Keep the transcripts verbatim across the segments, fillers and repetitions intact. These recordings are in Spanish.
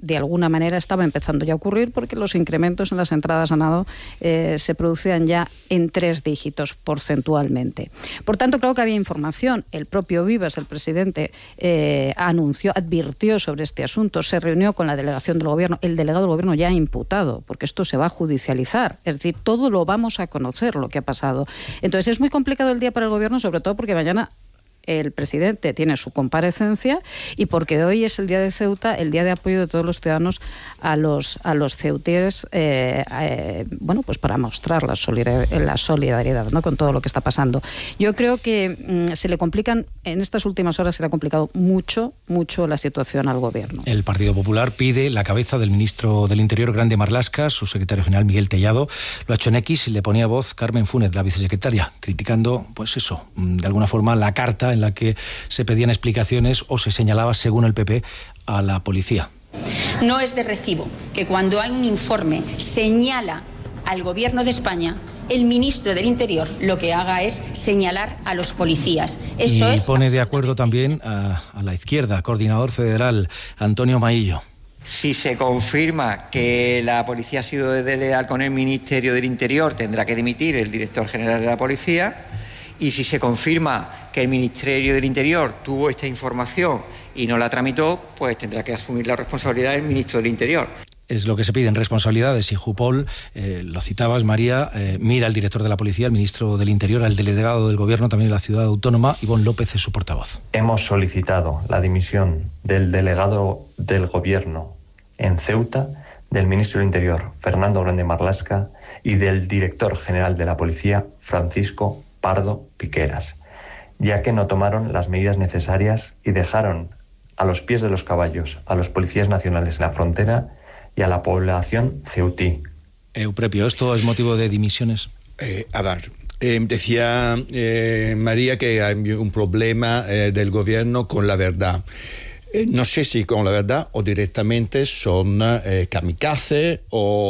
de alguna manera estaba empezando ya a ocurrir, porque los incrementos en las entradas a nado eh, se producían ya en tres dígitos porcentualmente. Por tanto, creo que había información. El propio Vives, el presidente, eh, anunció, advirtió sobre este asunto, se reunió con la delegación del gobierno, el delegado del gobierno ya ha imputado, porque esto se va a judicializar, es decir, todo lo vamos a conocer, lo que ha pasado. Entonces es muy complicado el día para el gobierno, sobre todo porque mañana el presidente tiene su comparecencia y porque hoy es el día de Ceuta, el día de apoyo de todos los ciudadanos a los a los ceutíes, eh, eh, bueno, pues para mostrar la solidaridad, la solidaridad, ¿no?, con todo lo que está pasando. Yo creo que mmm, se le complican, en estas últimas horas se le ha complicado mucho, mucho la situación al gobierno. El Partido Popular pide la cabeza del ministro del Interior, Grande Marlaska, su secretario general Miguel Tellado lo ha hecho en X y le ponía voz Carmen Funes, la vicesecretaria, criticando, pues eso, de alguna forma la carta en la que se pedían explicaciones o se señalaba, según el P P, a la policía. No es de recibo que cuando hay un informe señala al Gobierno de España, el ministro del Interior lo que haga es señalar a los policías. Eso y es pone de acuerdo también a, a la izquierda, coordinador federal, Antonio Maillo. Si se confirma que la policía ha sido desleal con el Ministerio del Interior, tendrá que dimitir el director general de la policía. Y si se confirma que el Ministerio del Interior tuvo esta información y no la tramitó, pues tendrá que asumir la responsabilidad del ministro del Interior. Es lo que se piden responsabilidades y Jupol, eh, lo citabas, María, eh, mira al director de la policía, al ministro del Interior, al delegado del Gobierno, también de la ciudad autónoma. Ivonne López es su portavoz. Hemos solicitado la dimisión del delegado del Gobierno en Ceuta, del ministro del Interior, Fernando Grande Marlaska, y del director general de la policía, Francisco Pardo Piqueras, ya que no tomaron las medidas necesarias y dejaron a los pies de los caballos a los policías nacionales en la frontera y a la población ceutí. Euprepio, ¿esto es motivo de dimisiones? Eh, a ver, eh, decía eh, María que hay un problema eh, del gobierno con la verdad. Eh, no sé si con la verdad o directamente son eh, kamikaze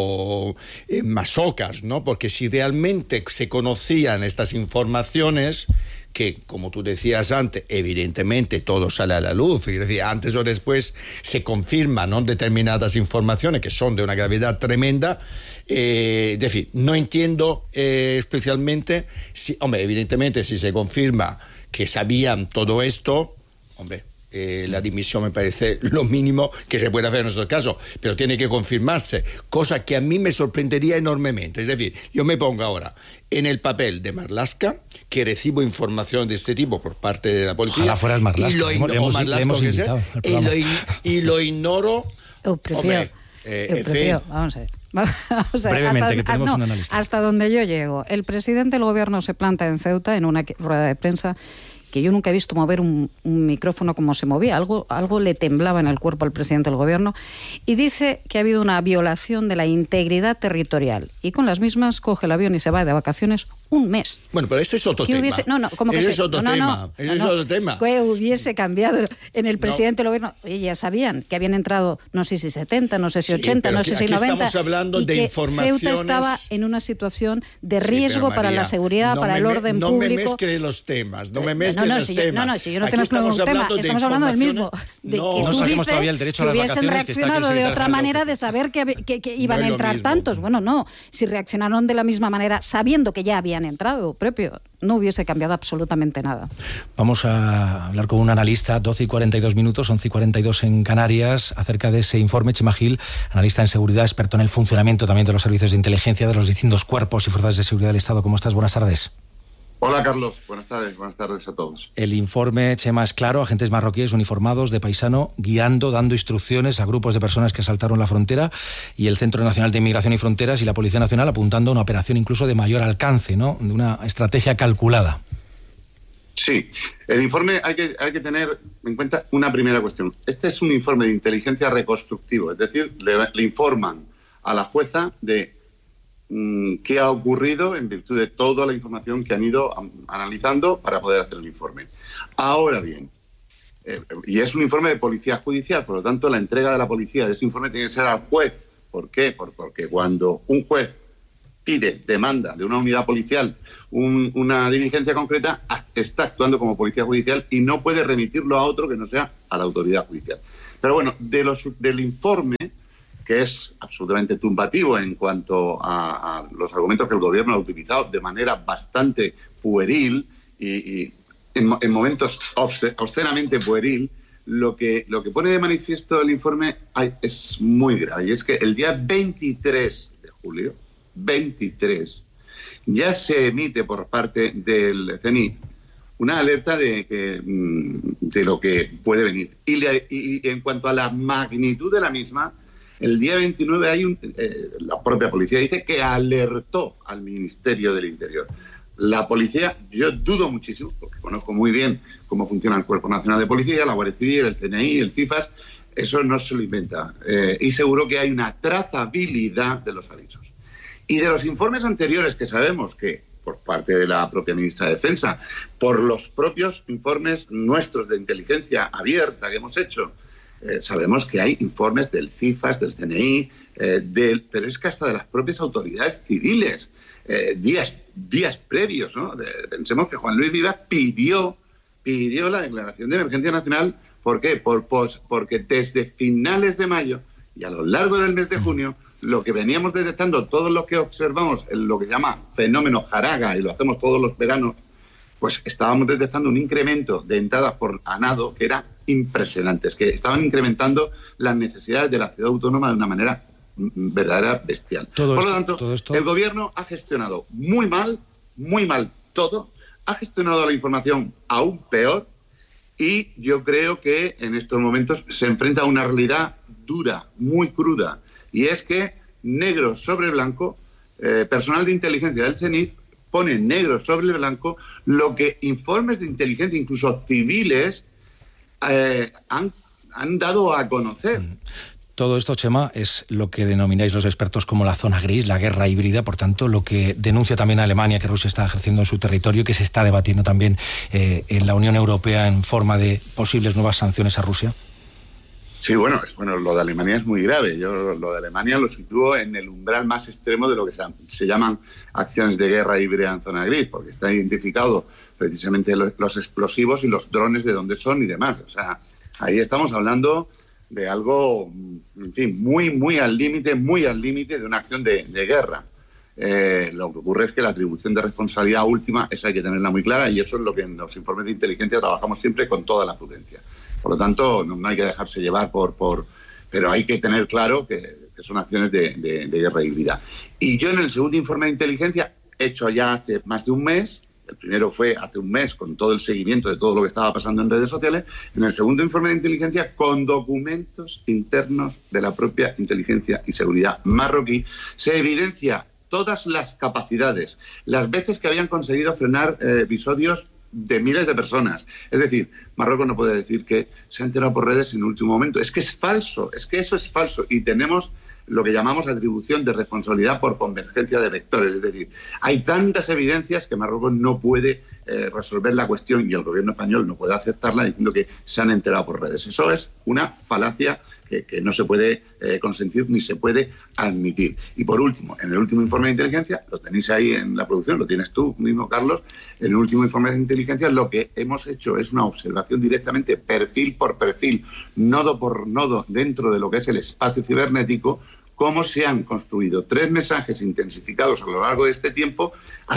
o eh, masocas, ¿no? Porque si realmente se conocían estas informaciones, que, como tú decías antes, evidentemente todo sale a la luz, es decir, antes o después se confirman, ¿no?, determinadas informaciones que son de una gravedad tremenda. Eh, es decir, no entiendo eh, especialmente, si, hombre, evidentemente si se confirma que sabían todo esto, hombre, Eh, la dimisión me parece lo mínimo que se puede hacer en nuestro caso, pero tiene que confirmarse, cosa que a mí me sorprendería enormemente. Es decir, yo me pongo ahora en el papel de Marlaska, que recibo información de este tipo por parte de la policía. Ojalá fuera el Marlaska, y lo, hemos, hemos, Marlaska, hemos que sea, y, lo, y lo ignoro. Yo prefiero, hombre, eh, yo prefiero, vamos a ver. Vamos a ver, brevemente, hasta, que tenemos no, un analista. Hasta donde yo llego. El presidente del gobierno se planta en Ceuta en una rueda de prensa que yo nunca he visto mover un, un micrófono como se movía. Algo, algo le temblaba en el cuerpo al presidente del gobierno. Y dice que ha habido una violación de la integridad territorial. Y con las mismas coge el avión y se va de vacaciones un mes. Bueno, pero ese es otro tema. Hubiese, no, no, ¿cómo que ese se, es otro no, tema. No, no, ese no, es no, otro tema. Que hubiese cambiado en el presidente no. del gobierno. Oye, ya sabían que habían entrado, no sé si setenta, no sé si ochenta, sí, no sé si aquí noventa. Estamos hablando y de que informaciones. Ceuta estaba en una situación de sí, riesgo María, para la seguridad, no para el orden no público. No me mezcle los temas, no me mezcle no, no, los si temas. Yo, no, no, si yo no aquí te mezclo un tema, de estamos hablando del mismo. De no, que no tú sabemos dices todavía el derecho a que las hubiesen vacaciones, que está aquí reaccionado el de otra secretario manera general. de saber que, que, que iban no a es entrar tantos. Bueno, no, si reaccionaron de la misma manera sabiendo que ya habían entrado, propio, no hubiese cambiado absolutamente nada. Vamos a hablar con un analista, doce y cuarenta y dos minutos, once y cuarenta y dos en Canarias, acerca de ese informe. Chema Gil, analista en seguridad, experto en el funcionamiento también de los servicios de inteligencia de los distintos cuerpos y fuerzas de seguridad del Estado. ¿Cómo estás? Buenas tardes. Hola, Carlos. Buenas tardes. Buenas tardes a todos. El informe, Chema, es claro. Agentes marroquíes uniformados de paisano guiando, dando instrucciones a grupos de personas que saltaron la frontera, y el Centro Nacional de Inmigración y Fronteras y la Policía Nacional apuntando a una operación incluso de mayor alcance, ¿no? De una estrategia calculada. Sí. El informe hay que, hay que tener en cuenta una primera cuestión. Este es un informe de inteligencia reconstructivo. Es decir, le, le informan a la jueza de qué ha ocurrido en virtud de toda la información que han ido analizando para poder hacer el informe. Ahora bien, eh, y es un informe de policía judicial, por lo tanto la entrega de la policía de este informe tiene que ser al juez. ¿Por qué? Por, porque cuando un juez pide, demanda de una unidad policial un, una diligencia concreta, está actuando como policía judicial y no puede remitirlo a otro que no sea a la autoridad judicial. Pero bueno, de los, del informe, que es absolutamente tumbativo en cuanto a, a los argumentos que el gobierno ha utilizado de manera bastante pueril y, y en, en momentos obscenamente pueril, lo que, lo que pone de manifiesto el informe hay, es muy grave. Y es que el día veintitrés de julio, veintitrés, ya se emite por parte del C N I una alerta de, que, de lo que puede venir. Y, le, y en cuanto a la magnitud de la misma, el día veintinueve hay un, eh, la propia policía dice que alertó al Ministerio del Interior. La policía, yo dudo muchísimo, porque conozco muy bien cómo funciona el Cuerpo Nacional de Policía, la Guardia Civil, el C N I, el CIFAS, eso no se lo inventa. Eh, y seguro que hay una trazabilidad de los avisos. Y de los informes anteriores que sabemos que, por parte de la propia ministra de Defensa, por los propios informes nuestros de inteligencia abierta que hemos hecho, Eh, sabemos que hay informes del CIFAS, del C N I, eh, del, pero es que hasta de las propias autoridades civiles, eh, días, días previos, ¿no? De, pensemos que Juan Luis Vivas pidió, pidió la declaración de emergencia nacional. ¿Por qué? Por, por, porque desde finales de mayo y a lo largo del mes de junio, lo que veníamos detectando, todos los que observamos en lo que se llama fenómeno Jaraga, y lo hacemos todos los veranos, pues estábamos detectando un incremento de entradas por a nado que era impresionante, que estaban incrementando las necesidades de la ciudad autónoma de una manera verdadera bestial. Todo por lo esto, tanto, todo esto... el gobierno ha gestionado muy mal, muy mal todo, ha gestionado la información aún peor, y yo creo que en estos momentos se enfrenta a una realidad dura, muy cruda, y es que negro sobre blanco, eh, personal de inteligencia del C N I F pone negro sobre blanco lo que informes de inteligencia, incluso civiles, eh, han, han dado a conocer. Todo esto, Chema, es lo que denomináis los expertos como la zona gris, la guerra híbrida, por tanto, lo que denuncia también Alemania, que Rusia está ejerciendo en su territorio, que se está debatiendo también eh, en la Unión Europea en forma de posibles nuevas sanciones a Rusia. Sí, bueno, es, bueno, lo de Alemania es muy grave. Yo lo de Alemania lo sitúo en el umbral más extremo de lo que se, se llaman acciones de guerra híbrida en zona gris, porque está identificado precisamente los, los explosivos y los drones de dónde son y demás. O sea, ahí estamos hablando de algo, en fin, muy, muy al límite, muy al límite de una acción de, de guerra. Eh, lo que ocurre es que la atribución de responsabilidad última, esa hay que tenerla muy clara, y eso es lo que en los informes de inteligencia trabajamos siempre con toda la prudencia. Por lo tanto, no, no hay que dejarse llevar por... por pero hay que tener claro que, que son acciones de, de, de guerra híbrida. Y yo en el segundo informe de inteligencia, hecho ya hace más de un mes, el primero fue hace un mes con todo el seguimiento de todo lo que estaba pasando en redes sociales, en el segundo informe de inteligencia, con documentos internos de la propia inteligencia y seguridad marroquí, se evidencia todas las capacidades, las veces que habían conseguido frenar eh, episodios de miles de personas. Es decir, Marruecos no puede decir que se ha enterado por redes en último momento. Es que es falso, es que eso es falso. Y tenemos lo que llamamos atribución de responsabilidad por convergencia de vectores. Es decir, hay tantas evidencias que Marruecos no puede eh, resolver la cuestión, y el gobierno español no puede aceptarla diciendo que se han enterado por redes. Eso es una falacia que, que no se puede eh, consentir ni se puede admitir. Y por último, en el último informe de inteligencia, lo tenéis ahí en la producción, lo tienes tú mismo, Carlos, en el último informe de inteligencia lo que hemos hecho es una observación directamente, perfil por perfil, nodo por nodo, dentro de lo que es el espacio cibernético, cómo se han construido tres mensajes intensificados a lo largo de este tiempo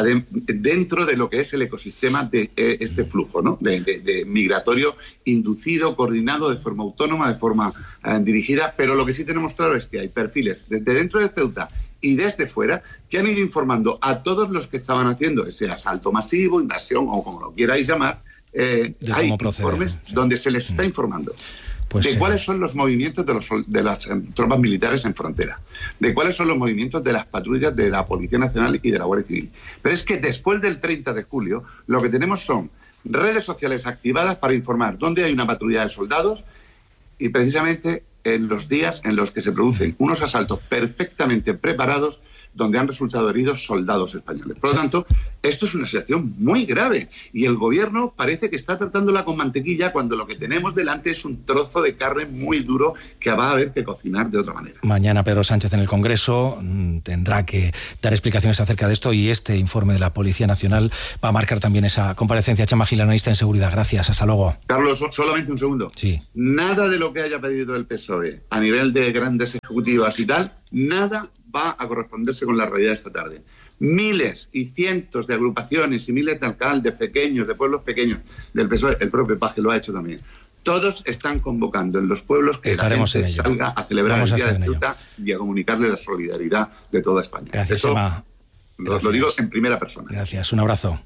dentro de lo que es el ecosistema de este flujo, ¿no? de, de, de migratorio inducido, coordinado de forma autónoma, de forma eh, dirigida, pero lo que sí tenemos claro es que hay perfiles desde dentro de Ceuta y desde fuera que han ido informando a todos los que estaban haciendo ese asalto masivo, invasión o como lo queráis llamar, eh, hay informes sí. donde se les está informando. Pues de sí. cuáles son los movimientos de, los, de las eh, tropas militares en frontera, de cuáles son los movimientos de las patrullas de la Policía Nacional y de la Guardia Civil. Pero es que después del treinta de julio lo que tenemos son redes sociales activadas para informar dónde hay una patrulla de soldados, y precisamente en los días en los que se producen unos asaltos perfectamente preparados, donde han resultado heridos soldados españoles. Por lo tanto, esto es una situación muy grave y el gobierno parece que está tratándola con mantequilla cuando lo que tenemos delante es un trozo de carne muy duro que va a haber que cocinar de otra manera. Mañana Pedro Sánchez en el Congreso mmm, tendrá que dar explicaciones acerca de esto y este informe de la Policía Nacional va a marcar también esa comparecencia. Chema Gil, analista en seguridad. Gracias. Hasta luego. Carlos, solamente un segundo. Sí. Nada de lo que haya pedido el P S O E a nivel de grandes ejecutivas y tal, nada va a corresponderse con la realidad de esta tarde. Miles y cientos de agrupaciones y miles de alcaldes pequeños, de pueblos pequeños del P S O E, el propio Paje lo ha hecho también. Todos están convocando en los pueblos que Estaremos la gente salga a celebrar Vamos el a Día estar de en Ceuta y a comunicarle la solidaridad de toda España. Gracias, Eso Chema. Lo, Gracias. lo digo en primera persona. Gracias, un abrazo.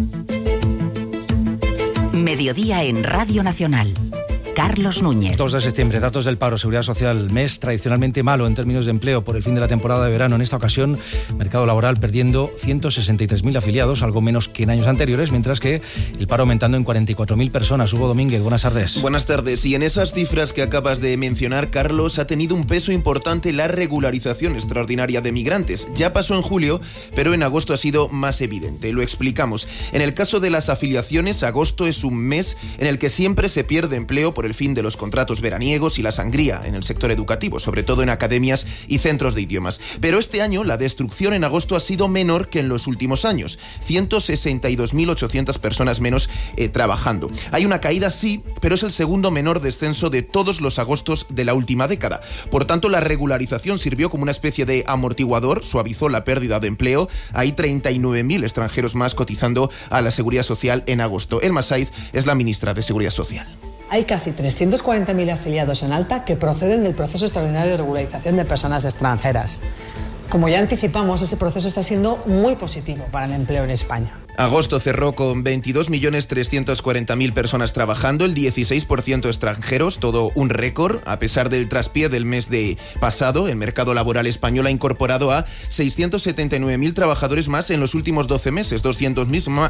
Mediodía en Radio Nacional. Carlos Núñez. dos de septiembre, datos del paro, seguridad social, mes tradicionalmente malo en términos de empleo por el fin de la temporada de verano. En esta ocasión, mercado laboral perdiendo ciento sesenta y tres mil afiliados, algo menos que en años anteriores, mientras que el paro aumentando en cuarenta y cuatro mil personas. Hugo Domínguez, buenas tardes. Buenas tardes. Y en esas cifras que acabas de mencionar, Carlos, ha tenido un peso importante la regularización extraordinaria de migrantes. Ya pasó en julio, pero en agosto ha sido más evidente. Lo explicamos. En el caso de las afiliaciones, agosto es un mes en el que siempre se pierde empleo por el fin de los contratos veraniegos y la sangría en el sector educativo, sobre todo en academias y centros de idiomas. Pero este año la destrucción en agosto ha sido menor que en los últimos años. ciento sesenta y dos mil ochocientas personas menos eh, trabajando. Hay una caída, sí, pero es el segundo menor descenso de todos los agostos de la última década. Por tanto, la regularización sirvió como una especie de amortiguador, suavizó la pérdida de empleo. Hay treinta y nueve mil extranjeros más cotizando a la Seguridad Social en agosto. Elma Saiz es la ministra de Seguridad Social. Hay casi trescientos cuarenta mil afiliados en alta que proceden del proceso extraordinario de regularización de personas extranjeras. Como ya anticipamos, ese proceso está siendo muy positivo para el empleo en España. Agosto cerró con veintidós millones trescientos cuarenta mil personas trabajando, el dieciséis por ciento extranjeros, todo un récord. A pesar del traspié del mes de pasado, el mercado laboral español ha incorporado a seiscientos setenta y nueve mil trabajadores más en los últimos doce meses, doscientos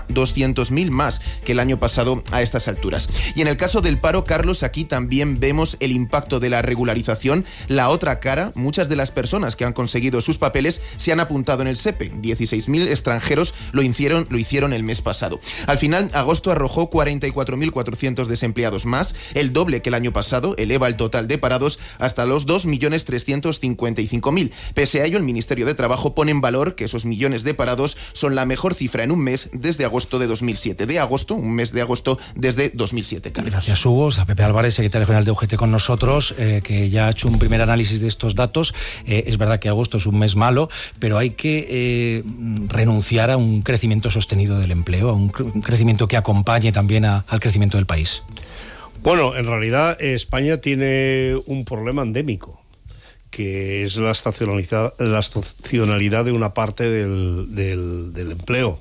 mil más que el año pasado a estas alturas. Y en el caso del paro, Carlos, aquí también vemos el impacto de la regularización. La otra cara, muchas de las personas que han conseguido sus papeles se han apuntado en el S E P E. dieciséis mil extranjeros lo hicieron, lo hicieron el mes pasado. Al final, agosto arrojó cuarenta y cuatro mil cuatrocientos desempleados más, el doble que el año pasado, eleva el total de parados hasta los dos millones trescientos cincuenta y cinco mil. Pese a ello, el Ministerio de Trabajo pone en valor que esos millones de parados son la mejor cifra en un mes desde agosto de dos mil siete. De agosto, un mes de agosto desde dos mil siete. Carlos. Gracias, Hugo. A Pepe Álvarez, secretario general de U G T, con nosotros, eh, que ya ha hecho un primer análisis de estos datos. Eh, es verdad que agosto es un mes malo, pero hay que eh, renunciar a un crecimiento sostenido del empleo, a un, cre- un crecimiento que acompañe también a, al crecimiento del país. Bueno, en realidad España tiene un problema endémico, que es la estacionalidad, la estacionalidad de una parte del, del, del empleo.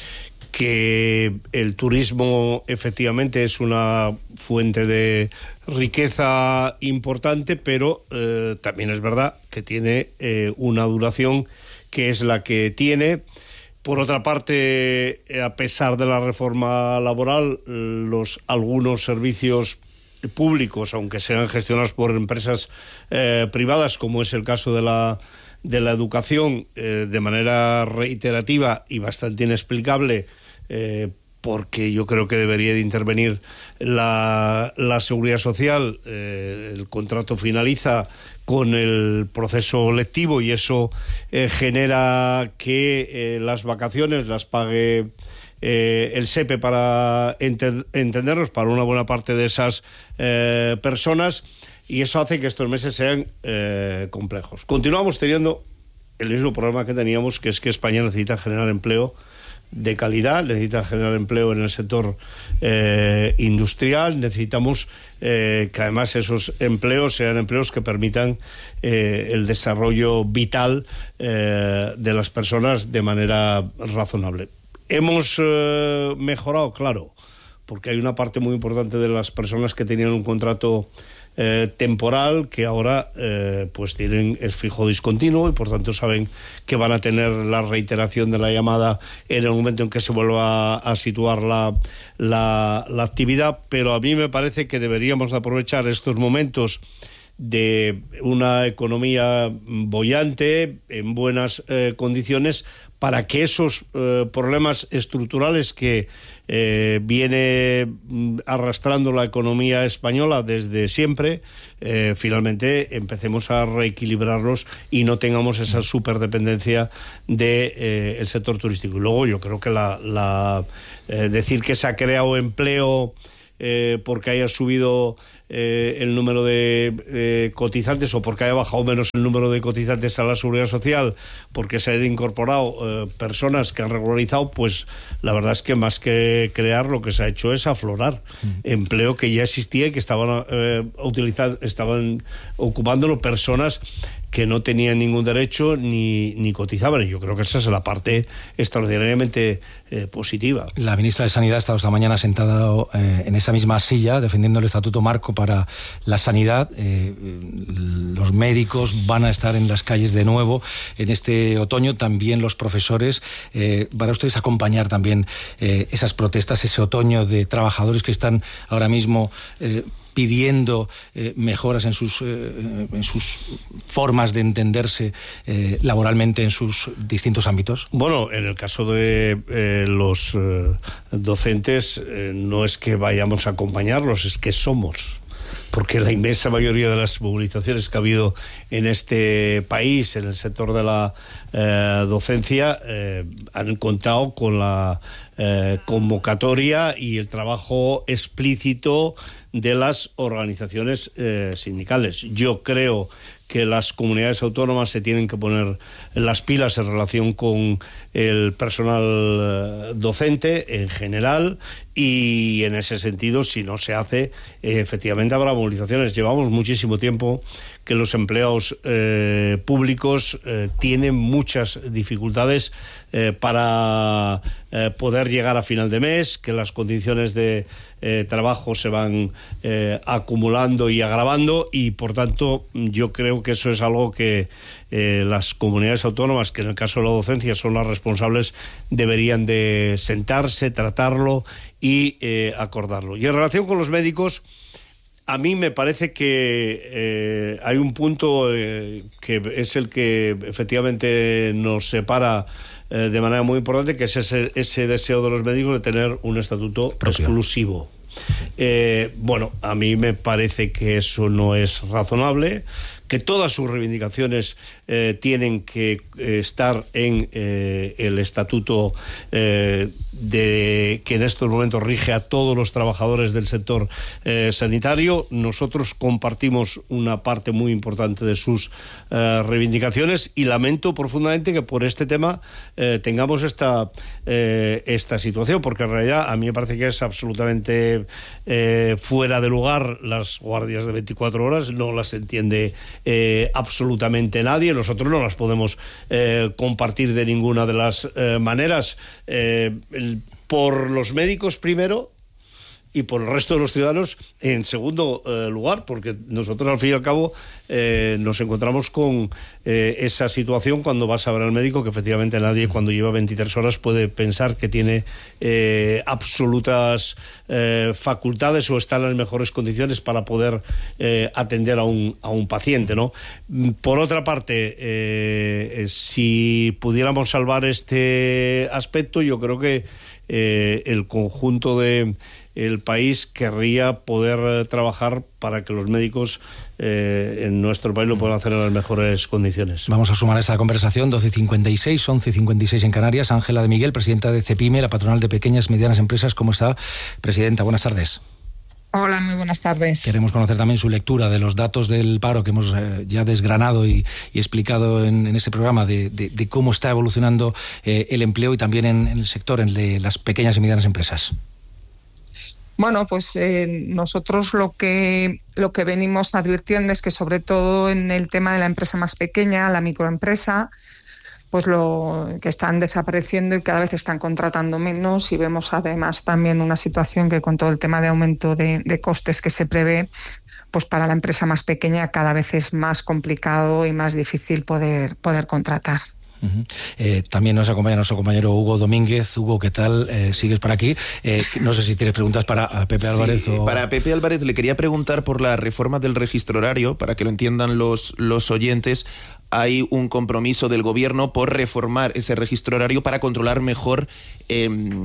Que el turismo efectivamente es una fuente de riqueza importante, pero eh, también es verdad que tiene eh, una duración que es la que tiene. Por otra parte, a pesar de la reforma laboral, los algunos servicios públicos, aunque sean gestionados por empresas eh, privadas, como es el caso de la de la educación, eh, de manera reiterativa y bastante inexplicable, eh, porque yo creo que debería de intervenir la, la Seguridad Social. Eh, el contrato finaliza con el proceso lectivo y eso eh, genera que eh, las vacaciones las pague eh, el S E P E para ente- entendernos, para una buena parte de esas eh, personas, y eso hace que estos meses sean eh, complejos. Continuamos teniendo el mismo problema que teníamos, que es que España necesita generar empleo de calidad, necesita generar empleo en el sector eh, industrial, necesitamos eh, que además esos empleos sean empleos que permitan eh, el desarrollo vital eh, de las personas de manera razonable. Hemos eh, mejorado, claro, porque hay una parte muy importante de las personas que tenían un contrato Eh, temporal, que ahora eh, pues tienen el fijo discontinuo y por tanto saben que van a tener la reiteración de la llamada en el momento en que se vuelva a, a situar la, la, la actividad. Pero a mí me parece que deberíamos de aprovechar estos momentos de una economía boyante, en buenas eh, condiciones, para que esos eh, problemas estructurales que eh, viene arrastrando la economía española desde siempre, eh, finalmente empecemos a reequilibrarlos y no tengamos esa superdependencia del de, eh, sector turístico. Y luego yo creo que la, la eh, decir que se ha creado empleo eh, porque haya subido Eh, el número de eh, cotizantes o porque haya bajado menos el número de cotizantes a la Seguridad Social, porque se han incorporado eh, personas que han regularizado, pues la verdad es que más que crear, lo que se ha hecho es aflorar mm. empleo que ya existía y que estaban eh, utilizando, estaban ocupándolo personas que no tenían ningún derecho ni, ni cotizaban, y yo creo que esa es la parte extraordinariamente eh, positiva. La ministra de Sanidad ha estado esta mañana sentada eh, en esa misma silla defendiendo el Estatuto Marco para la sanidad. Eh, los médicos van a estar en las calles de nuevo en este otoño, también los profesores. Eh, ¿Van ustedes a acompañar también eh, esas protestas, ese otoño de trabajadores que están ahora mismo eh, pidiendo eh, mejoras en sus, eh, en sus formas de entenderse eh, laboralmente en sus distintos ámbitos? Bueno, en el caso de eh, los eh, docentes, eh, no es que vayamos a acompañarlos, es que somos. Porque la inmensa mayoría de las movilizaciones que ha habido en este país, en el sector de la eh, docencia, eh, han contado con la eh, convocatoria y el trabajo explícito de las organizaciones eh, sindicales. Yo creo que las comunidades autónomas se tienen que poner las pilas en relación con el personal docente en general, y en ese sentido, si no se hace, eh, efectivamente habrá movilizaciones. Llevamos muchísimo tiempo que los empleados eh, públicos eh, tienen muchas dificultades eh, para eh, poder llegar a final de mes, que las condiciones de eh, trabajo se van eh, acumulando y agravando, y por tanto yo creo que eso es algo que eh, las comunidades autónomas, que en el caso de la docencia son las responsables, deberían de sentarse, tratarlo y eh, acordarlo. Y en relación con los médicos, a mí me parece que eh, hay un punto eh, que es el que efectivamente nos separa eh, de manera muy importante, que es ese, ese deseo de los médicos de tener un estatuto propio, exclusivo. Eh, bueno, a mí me parece que eso no es razonable, que todas sus reivindicaciones eh, tienen que eh, estar en eh, el estatuto eh, de, que en estos momentos rige a todos los trabajadores del sector eh, sanitario. Nosotros compartimos una parte muy importante de sus eh, reivindicaciones, y lamento profundamente que por este tema eh, tengamos esta, eh, esta situación, porque en realidad a mí me parece que es absolutamente eh, fuera de lugar las guardias de veinticuatro horas, no las entiende Eh, absolutamente nadie. Nosotros no las podemos eh, compartir de ninguna de las eh, maneras, eh, el, por los médicos primero y por el resto de los ciudadanos en segundo eh, lugar, porque nosotros al fin y al cabo eh, nos encontramos con eh, esa situación cuando vas a ver al médico, que efectivamente nadie cuando lleva veintitrés horas puede pensar que tiene eh, absolutas eh, facultades o está en las mejores condiciones para poder eh, atender a un, a un paciente, ¿no? Por otra parte, eh, si pudiéramos salvar este aspecto, yo creo que eh, el conjunto de el país querría poder trabajar para que los médicos eh, en nuestro país lo puedan hacer en las mejores condiciones. Vamos a sumar a esta conversación, doce cincuenta y seis, once cincuenta y seis en Canarias. Ángela de Miguel, presidenta de CEPIME, la patronal de pequeñas y medianas empresas. ¿Cómo está, presidenta? Buenas tardes. Hola, muy buenas tardes. Queremos conocer también su lectura de los datos del paro que hemos eh, ya desgranado y, y explicado en, en este programa, de, de, de cómo está evolucionando eh, el empleo y también en, en el sector, en el de las pequeñas y medianas empresas. Bueno, pues eh, nosotros lo que lo que venimos advirtiendo es que, sobre todo en el tema de la empresa más pequeña, la microempresa, pues lo que están desapareciendo y cada vez están contratando menos, y vemos además también una situación que, con todo el tema de aumento de, de costes que se prevé, pues para la empresa más pequeña cada vez es más complicado y más difícil poder poder contratar. Uh-huh. Eh, también nos acompaña nuestro compañero Hugo Domínguez. Hugo, ¿qué tal? Eh, ¿Sigues por aquí? Eh, no sé si tienes preguntas para Pepe Álvarez. Sí, o... Para Pepe Álvarez le quería preguntar por la reforma del registro horario, para que lo entiendan los, los oyentes. Hay un compromiso del gobierno por reformar ese registro horario para controlar mejor eh,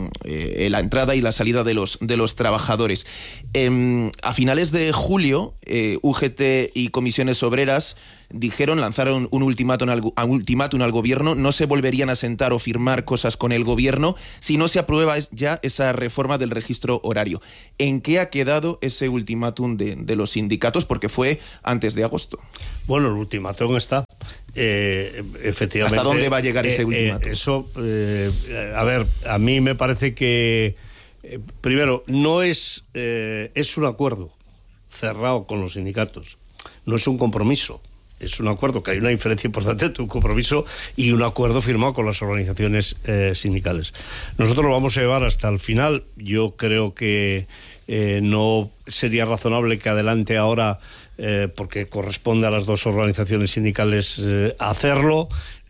eh, la entrada y la salida de los, de los trabajadores. Eh, a finales de julio, eh, U G T y Comisiones Obreras dijeron, lanzaron un ultimátum al, un ultimátum al gobierno, no se volverían a sentar o firmar cosas con el gobierno si no se aprueba ya esa reforma del registro horario. ¿En qué ha quedado ese ultimátum de, de los sindicatos? Porque fue antes de agosto. Bueno, el ultimátum está. Eh, efectivamente. ¿Hasta dónde va a llegar ese eh, ultimátum? Eh, eso, eh, a ver, a mí me parece que, eh, primero, no es, eh, es un acuerdo cerrado con los sindicatos, no es un compromiso. Es un acuerdo, que hay una diferencia importante entre un compromiso y un acuerdo firmado con las organizaciones eh, sindicales. Nosotros lo vamos a llevar hasta el final. Yo creo que eh, no sería razonable que adelante ahora, eh, porque corresponde a las dos organizaciones sindicales eh, hacerlo.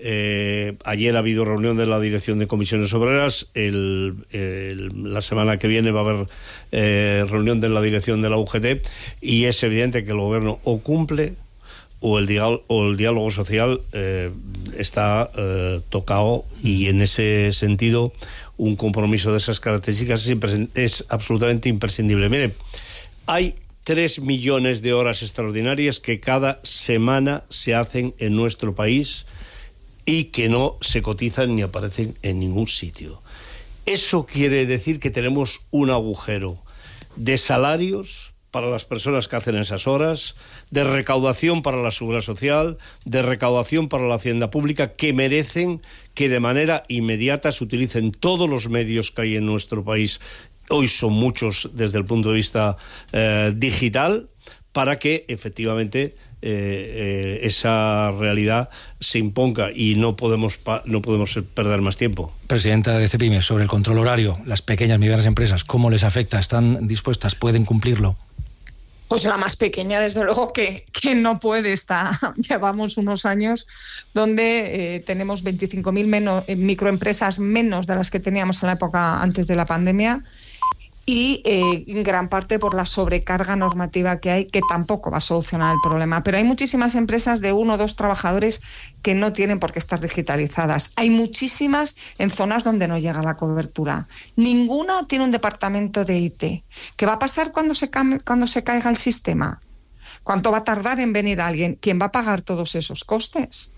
Eh, ayer ha habido reunión de la Dirección de Comisiones Obreras. El, el, la semana que viene va a haber eh, reunión de la Dirección de la U G T, y es evidente que el Gobierno o cumple o el diálogo, o el diálogo social eh, está eh, tocado, y en ese sentido un compromiso de esas características es, es absolutamente imprescindible. Mire, hay tres millones de horas extraordinarias que cada semana se hacen en nuestro país y que no se cotizan ni aparecen en ningún sitio. Eso quiere decir que tenemos un agujero de salarios para las personas que hacen esas horas, de recaudación para la Seguridad Social, de recaudación para la Hacienda Pública, que merecen que de manera inmediata se utilicen todos los medios que hay en nuestro país. Hoy son muchos desde el punto de vista eh, digital, para que efectivamente eh, eh, esa realidad se imponga, y no podemos, pa- no podemos perder más tiempo. Presidenta de CEPIME, sobre el control horario, las pequeñas y medianas empresas, ¿cómo les afecta? ¿Están dispuestas? ¿Pueden cumplirlo? Pues la más pequeña, desde luego, que, que no puede estar. Llevamos unos años donde eh, tenemos veinticinco mil menos, eh, microempresas menos de las que teníamos en la época antes de la pandemia, y eh, en gran parte por la sobrecarga normativa que hay, que tampoco va a solucionar el problema. Pero hay muchísimas empresas de uno o dos trabajadores que no tienen por qué estar digitalizadas. Hay muchísimas en zonas donde no llega la cobertura. Ninguna tiene un departamento de I T. ¿Qué va a pasar cuando se, cam- cuando se caiga el sistema? ¿Cuánto va a tardar en venir alguien? ¿Quién va a pagar todos esos costes?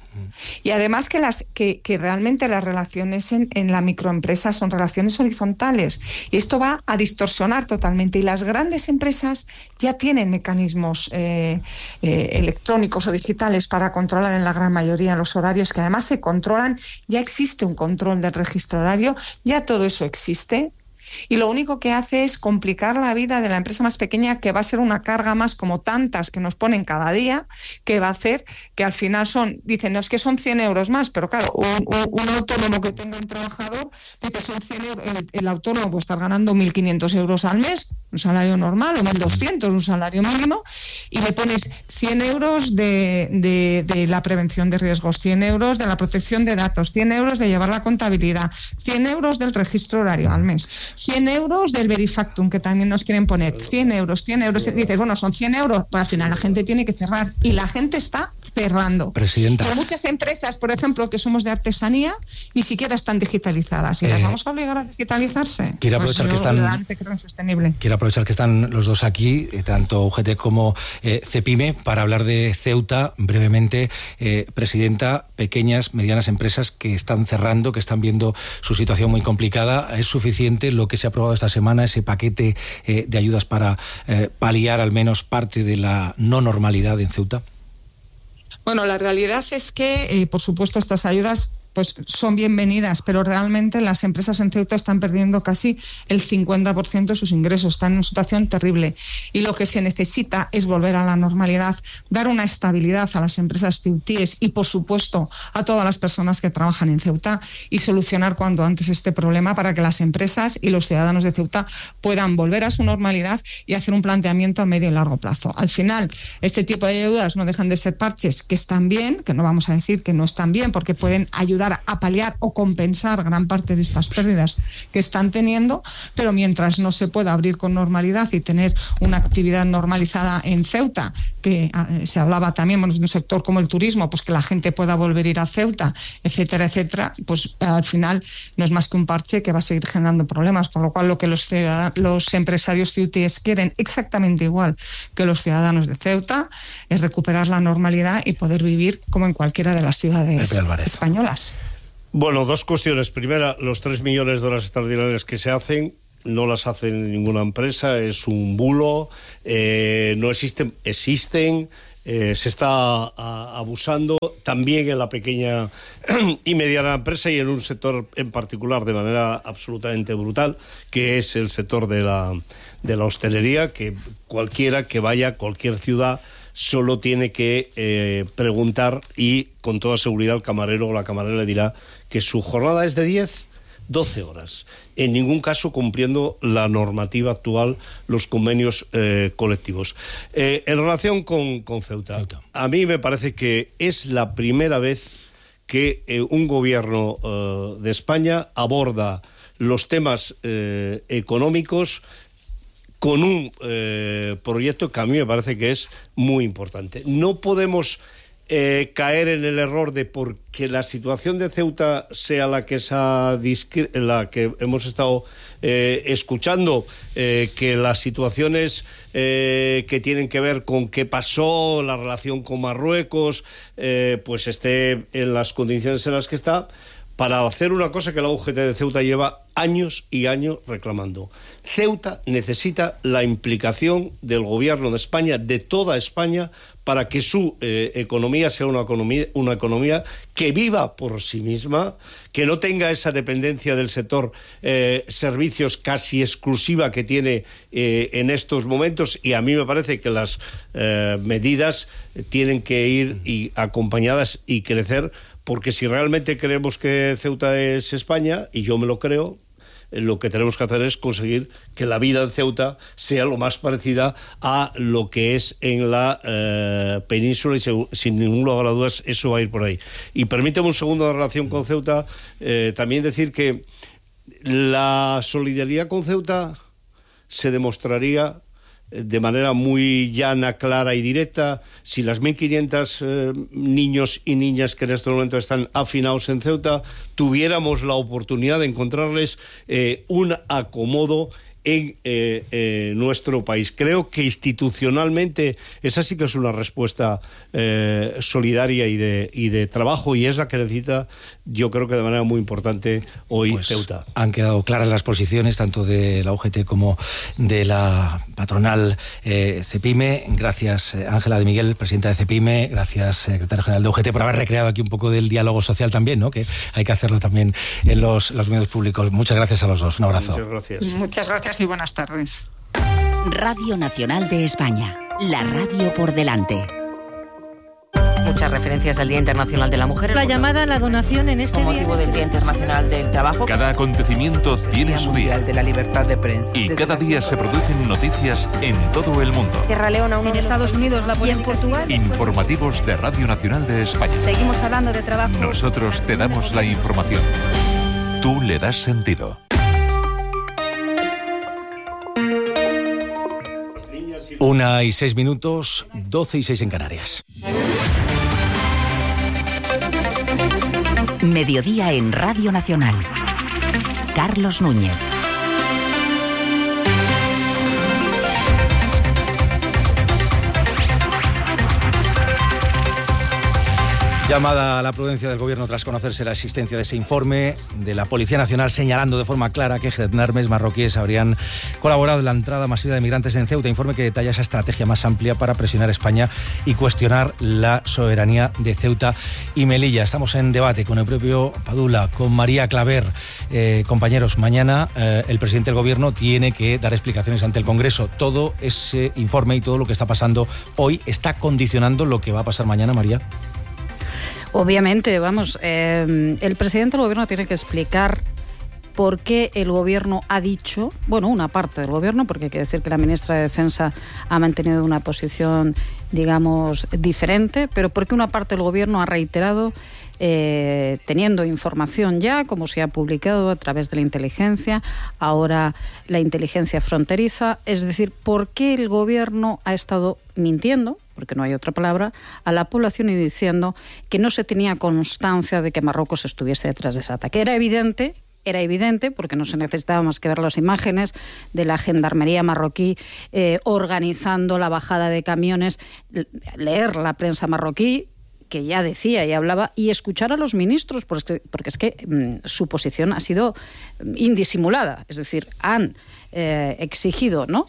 Y además que las que, que realmente las relaciones en, en la microempresa son relaciones horizontales, y esto va a distorsionar totalmente, y las grandes empresas ya tienen mecanismos eh, eh, electrónicos o digitales para controlar en la gran mayoría los horarios, que además se controlan. Ya existe un control del registro horario, ya todo eso existe. Y lo único que hace es complicar la vida de la empresa más pequeña, que va a ser una carga más, como tantas que nos ponen cada día, que va a hacer que al final son, dicen, no, es que son cien euros más, pero claro, un, un, un autónomo que tenga un trabajador, dice, son cien euros, el, el autónomo puede estar ganando mil quinientos euros al mes, un salario normal, o mil doscientos, un salario mínimo, y le pones cien euros de, de, de la prevención de riesgos, cien euros de la protección de datos, cien euros de llevar la contabilidad, cien euros del registro horario al mes, cien euros del Verifactum, que también nos quieren poner, cien euros, cien euros, y dices, bueno, son cien euros, pero al final la gente tiene que cerrar, y la gente está cerrando. Presidenta. Pero muchas empresas, por ejemplo, que somos de artesanía, ni siquiera están digitalizadas, y eh, las vamos a obligar a digitalizarse. Quiero aprovechar pues que están creo insostenible. Quiero aprovechar que están los dos aquí, eh, tanto U G T como eh, CEPIME, para hablar de Ceuta brevemente. Eh, presidenta, pequeñas, medianas empresas que están cerrando, que están viendo su situación muy complicada. ¿Es suficiente lo que se ha aprobado esta semana, ese paquete eh, de ayudas para eh, paliar al menos parte de la no normalidad en Ceuta? Bueno, la realidad es que, eh, por supuesto, estas ayudas pues son bienvenidas, pero realmente las empresas en Ceuta están perdiendo casi el cincuenta por ciento de sus ingresos, están en una situación terrible y lo que se necesita es volver a la normalidad, dar una estabilidad a las empresas ceutíes y por supuesto a todas las personas que trabajan en Ceuta y solucionar cuanto antes este problema para que las empresas y los ciudadanos de Ceuta puedan volver a su normalidad y hacer un planteamiento a medio y largo plazo. Al final, este tipo de ayudas no dejan de ser parches que están bien, que no vamos a decir que no están bien porque pueden ayudar a paliar o compensar gran parte de estas pérdidas que están teniendo, pero mientras no se pueda abrir con normalidad y tener una actividad normalizada en Ceuta, que eh, se hablaba también, bueno, de un sector como el turismo, pues que la gente pueda volver a ir a Ceuta, etcétera, etcétera, pues eh, al final no es más que un parche que va a seguir generando problemas, con lo cual lo que los, los empresarios ceutíes quieren exactamente igual que los ciudadanos de Ceuta es recuperar la normalidad y poder vivir como en cualquiera de las ciudades españolas. Bueno, dos cuestiones. Primera, los tres millones de horas extraordinarias que se hacen no las hace ninguna empresa, es un bulo, eh, no existen, existen, eh, se está a, abusando también en la pequeña y mediana empresa y en un sector en particular de manera absolutamente brutal, que es el sector de la, de la hostelería, que cualquiera que vaya a cualquier ciudad solo tiene que eh, preguntar y con toda seguridad el camarero o la camarera le dirá que su jornada es de diez, doce horas, en ningún caso cumpliendo la normativa actual, los convenios eh, colectivos. Eh, en relación con, con Ceuta, Ceuta, a mí me parece que es la primera vez que eh, un gobierno eh, de España aborda los temas eh, económicos con un eh, proyecto que a mí me parece que es muy importante. No podemos eh, caer en el error de porque la situación de Ceuta sea la que, esa, la que hemos estado eh, escuchando, eh, que las situaciones eh, que tienen que ver con qué pasó, la relación con Marruecos, eh, pues esté en las condiciones en las que está, para hacer una cosa que la U G T de Ceuta lleva años y años reclamando. Ceuta necesita la implicación del gobierno de España, de toda España, para que su eh, economía sea una economía, una economía que viva por sí misma, que no tenga esa dependencia del sector eh, servicios casi exclusiva que tiene eh, en estos momentos, y a mí me parece que las eh, medidas tienen que ir y acompañadas y crecer, porque si realmente creemos que Ceuta es España, y yo me lo creo, lo que tenemos que hacer es conseguir que la vida en Ceuta sea lo más parecida a lo que es en la eh, península, y sin, sin ningún lugar a dudas eso va a ir por ahí. Y permíteme un segundo de relación con Ceuta, eh, también decir que la solidaridad con Ceuta se demostraría de manera muy llana, clara y directa si las mil quinientos eh, niños y niñas que en este momento están hacinados en Ceuta tuviéramos la oportunidad de encontrarles eh, un acomodo en eh, eh, nuestro país. Creo que institucionalmente esa sí que es una respuesta eh, solidaria y de, y de trabajo, y es la que necesita, yo creo que de manera muy importante hoy pues Ceuta. Han quedado claras las posiciones tanto de la U G T como de la patronal eh, CEPIME. Gracias Ángela de Miguel, presidenta de CEPIME, gracias secretario general de U G T por haber recreado aquí un poco del diálogo social también, ¿no? Que hay que hacerlo también en los, los medios públicos. Muchas gracias a los dos, un abrazo. Muchas gracias. Muchas gracias y buenas tardes. Radio Nacional de España, la radio por delante. Muchas referencias al Día Internacional de la Mujer. La llamada a la donación en este con motivo día del Día Internacional del Trabajo. Cada acontecimiento tiene su día. De la libertad de prensa. Y cada día se producen noticias en todo el mundo. Sierra Leona, en Estados Unidos, la y en Portugal. Informativos de Radio Nacional de España. Seguimos hablando de trabajo. Nosotros te damos la información. Tú le das sentido. Una y seis minutos, doce y seis en Canarias. Mediodía en Radio Nacional. Carlos Núñez. Llamada a la prudencia del Gobierno tras conocerse la existencia de ese informe de la Policía Nacional señalando de forma clara que gendarmes marroquíes habrían colaborado en la entrada masiva de migrantes en Ceuta. Informe que detalla esa estrategia más amplia para presionar a España y cuestionar la soberanía de Ceuta y Melilla. Estamos en debate con el propio Padula, con María Claver. Eh, compañeros, mañana eh, el presidente del Gobierno tiene que dar explicaciones ante el Congreso. Todo ese informe y todo lo que está pasando hoy está condicionando lo que va a pasar mañana, María. Obviamente, vamos, eh, el presidente del Gobierno tiene que explicar por qué el Gobierno ha dicho, bueno, una parte del Gobierno, porque hay que decir que la ministra de Defensa ha mantenido una posición, digamos, diferente, pero por qué una parte del Gobierno ha reiterado, eh, teniendo información ya, como se ha publicado a través de la inteligencia, ahora la inteligencia fronteriza, es decir, por qué el Gobierno ha estado mintiendo, porque no hay otra palabra, a la población y diciendo que no se tenía constancia de que Marruecos estuviese detrás de ese ataque. Era evidente, era evidente, porque no se necesitaba más que ver las imágenes de la gendarmería marroquí eh, organizando la bajada de camiones, leer la prensa marroquí, que ya decía y hablaba, y escuchar a los ministros, porque, porque es que mmm, su posición ha sido indisimulada, es decir, han Eh, exigido, ¿no?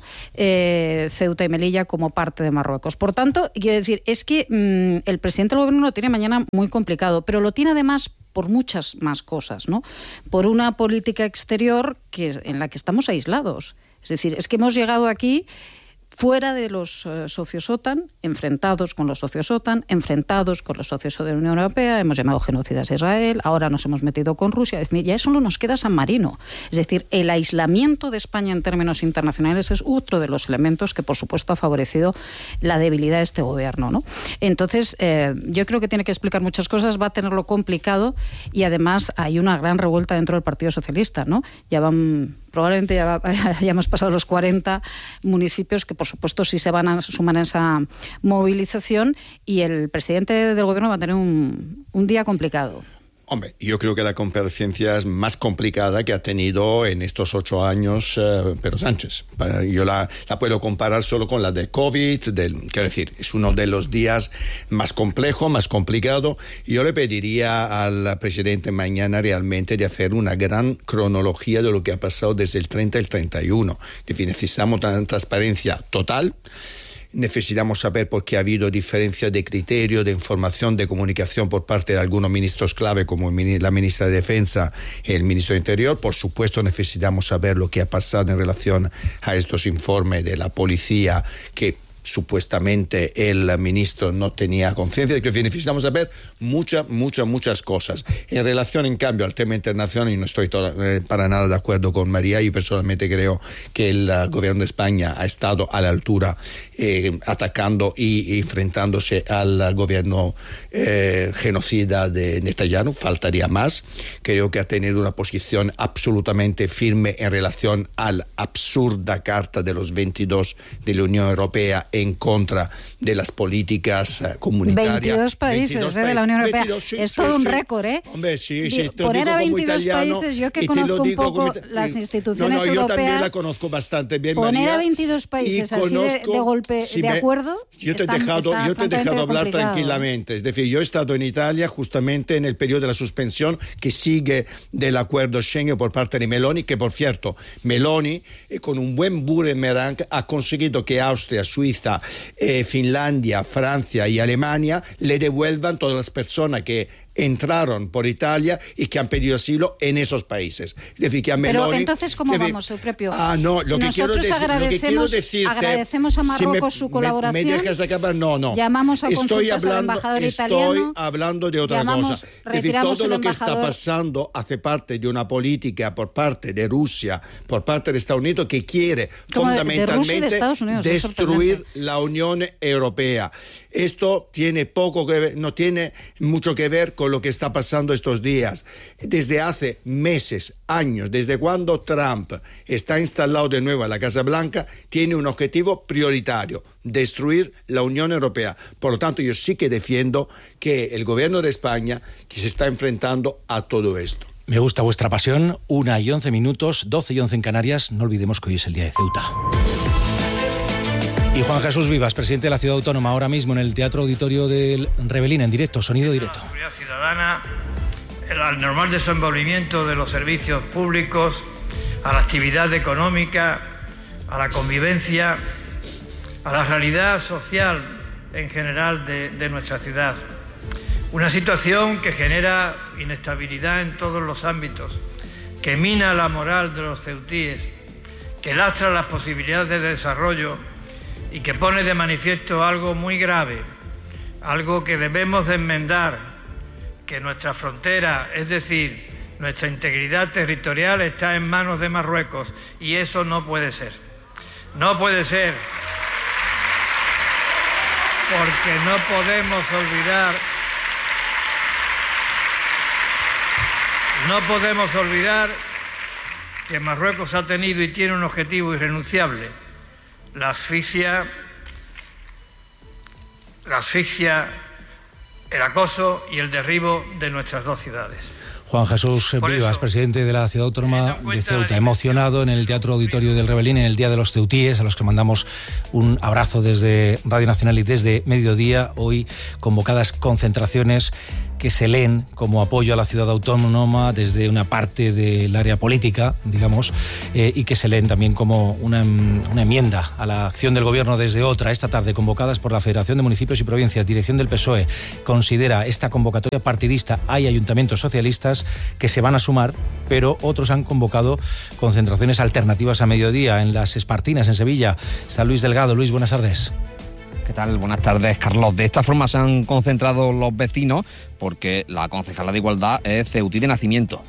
Eh, Ceuta y Melilla como parte de Marruecos. Por tanto, quiero decir, es que mmm, el presidente del Gobierno lo tiene mañana muy complicado, pero lo tiene además por muchas más cosas, ¿no? Por una política exterior que, en la que estamos aislados. Es decir, es que hemos llegado aquí fuera de los eh, socios OTAN, enfrentados con los socios OTAN, enfrentados con los socios de la Unión Europea, hemos llamado genocidas a Israel, ahora nos hemos metido con Rusia, es decir, ya solo nos queda San Marino. Es decir, el aislamiento de España en términos internacionales es otro de los elementos que, por supuesto, ha favorecido la debilidad de este gobierno, ¿no? Entonces, eh, yo creo que tiene que explicar muchas cosas, va a tenerlo complicado y además hay una gran revuelta dentro del Partido Socialista, ¿no? Ya van... Probablemente ya hayamos pasado los cuarenta municipios que, por supuesto, sí se van a sumar a esa movilización y el presidente del Gobierno va a tener un, un día complicado. Hombre, yo creo que la comparecencia es más complicada que ha tenido en estos ocho años eh, Pedro Sánchez. Yo la, la puedo comparar solo con la del COVID, del, quiero decir, es uno de los días más complejos, más complicado. Yo le pediría al presidente mañana realmente de hacer una gran cronología de lo que ha pasado desde el treinta al treinta y uno. Es decir, necesitamos una transparencia total. Necesitamos saber por qué ha habido diferencias de criterio, de información, de comunicación por parte de algunos ministros clave, como la ministra de Defensa y el ministro de Interior. Por supuesto, necesitamos saber lo que ha pasado en relación a estos informes de la policía que supuestamente el ministro no tenía conciencia de que necesitamos saber muchas, muchas, muchas cosas. En relación, en cambio, al tema internacional, y no estoy toda, eh, para nada de acuerdo con María, y personalmente creo que el uh, gobierno de España ha estado a la altura eh, atacando y, y enfrentándose al uh, gobierno eh, genocida de Netanyahu. Faltaría más. Creo que ha tenido una posición absolutamente firme en relación a la absurda Carta de los veintidós de la Unión Europea en contra de las políticas uh, comunitarias. veintidós países veintidós eh, de la Unión Europea. veintidós, sí, es todo sí, un récord, ¿eh? Hombre, sí, sí. Te Poner digo a veintidós italiano, países, yo que conozco un poco como... las instituciones no, no, europeas... yo también la conozco bastante bien, Poner María, a veintidós países así conozco, de, de golpe, si de me, acuerdo... Yo te he está, dejado, está yo te he dejado hablar complicado. tranquilamente. Es decir, yo he estado en Italia justamente en el periodo de la suspensión que sigue del acuerdo Schengen por parte de Meloni, que por cierto, Meloni, eh, con un buen boomerang, ha conseguido que Austria, Suiza, eh, Finlandia, Francia y Alemania le devuelvan todas las personas que entraron por Italia y que han pedido asilo en esos países. Es decir, que a Meloni, Pero entonces, ¿cómo decir, vamos, Eupropio? Ah, no, lo que quiero decir, lo que quiero decirte, agradecemos a Marruecos si su me, colaboración. Me, me dejas acabar, no, no. Llamamos a estoy hablando, al embajador estoy italiano. hablando de otra llamamos, cosa. Es decir, todo lo que embajador. está pasando hace parte de una política por parte de Rusia, por parte de Estados Unidos, que quiere Como fundamentalmente de, de Rusia y de Unidos, destruir la Unión Europea. Esto tiene poco que ver, no tiene mucho que ver con lo que está pasando estos días. Desde hace meses, años, desde cuando Trump está instalado de nuevo en la Casa Blanca, tiene un objetivo prioritario: destruir la Unión Europea. Por lo tanto, yo sí que defiendo que el gobierno de España que se está enfrentando a todo esto. Me gusta vuestra pasión. Una y once minutos, doce y once en Canarias. No olvidemos que hoy es el día de Ceuta. Y Juan Jesús Vivas, presidente de la Ciudad Autónoma, ahora mismo en el Teatro Auditorio del Rebelín, en directo, sonido directo. La seguridad ciudadana, el normal desenvolvimiento de los servicios públicos, a la actividad económica, a la convivencia, a la realidad social en general de, de nuestra ciudad. Una situación que genera inestabilidad en todos los ámbitos, que mina la moral de los ceutíes, que lastra las posibilidades de desarrollo y que pone de manifiesto algo muy grave, algo que debemos de enmendar, que nuestra frontera, es decir, nuestra integridad territorial está en manos de Marruecos y eso no puede ser. No puede ser, porque no podemos olvidar, no podemos olvidar que Marruecos ha tenido y tiene un objetivo irrenunciable: la asfixia, la asfixia, el acoso y el derribo de nuestras dos ciudades. Juan Jesús Vivas, presidente de la Ciudad Autónoma de Ceuta, emocionado en el Teatro Auditorio del Rebelín en el Día de los Ceutíes, a los que mandamos un abrazo desde Radio Nacional y desde Mediodía. Hoy convocadas concentraciones que se leen como apoyo a la Ciudad Autónoma desde una parte del área política, digamos, eh, y que se leen también como una, una enmienda a la acción del Gobierno desde otra. Esta tarde, convocadas por la Federación de Municipios y Provincias, dirección del P S O E, considera esta convocatoria partidista. Hay ayuntamientos socialistas que se van a sumar, pero otros han convocado concentraciones alternativas a mediodía. En las Espartinas, en Sevilla, está Luis Delgado. Luis, buenas tardes. ¿Qué tal? Buenas tardes, Carlos. De esta forma se han concentrado los vecinos porque la concejala de Igualdad es ceutí de nacimiento.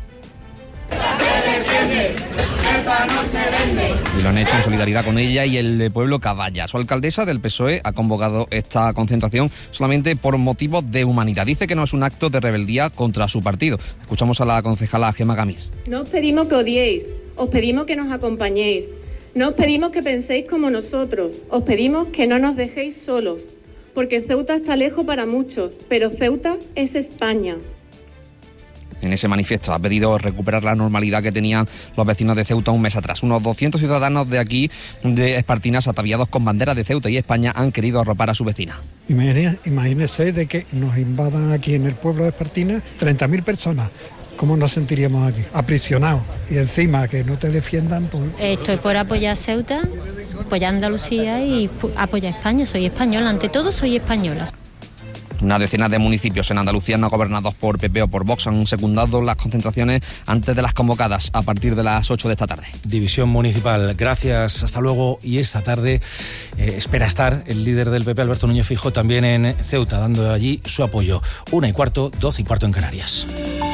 Y lo han hecho en solidaridad con ella y el pueblo Caballa. Su alcaldesa del P S O E ha convocado esta concentración solamente por motivos de humanidad. Dice que no es un acto de rebeldía contra su partido. Escuchamos a la concejala Gemma Gamis. No os pedimos que odiéis, os pedimos que nos acompañéis. No os pedimos que penséis como nosotros, os pedimos que no nos dejéis solos, porque Ceuta está lejos para muchos, pero Ceuta es España. En ese manifiesto ha pedido recuperar la normalidad que tenían los vecinos de Ceuta un mes atrás. Unos doscientos ciudadanos de aquí, de Espartinas, ataviados con banderas de Ceuta y España, han querido arropar a su vecina. Imagínese de que nos invadan aquí en el pueblo de Espartinas treinta mil personas. ¿Cómo nos sentiríamos aquí? Aprisionados. Y encima que no te defiendan, pues... Estoy por apoyar a Ceuta, apoyar a Andalucía y apoyar a España. Soy española, ante todo soy española. Una decena de municipios en Andalucía no gobernados por P P o por Vox han secundado las concentraciones antes de las convocadas a partir de las ocho de esta tarde. División municipal, gracias, hasta luego. Y esta tarde eh, espera estar el líder del P P, Alberto Núñez Feijóo, también en Ceuta, dando allí su apoyo. Una y cuarto, doce y cuarto en Canarias.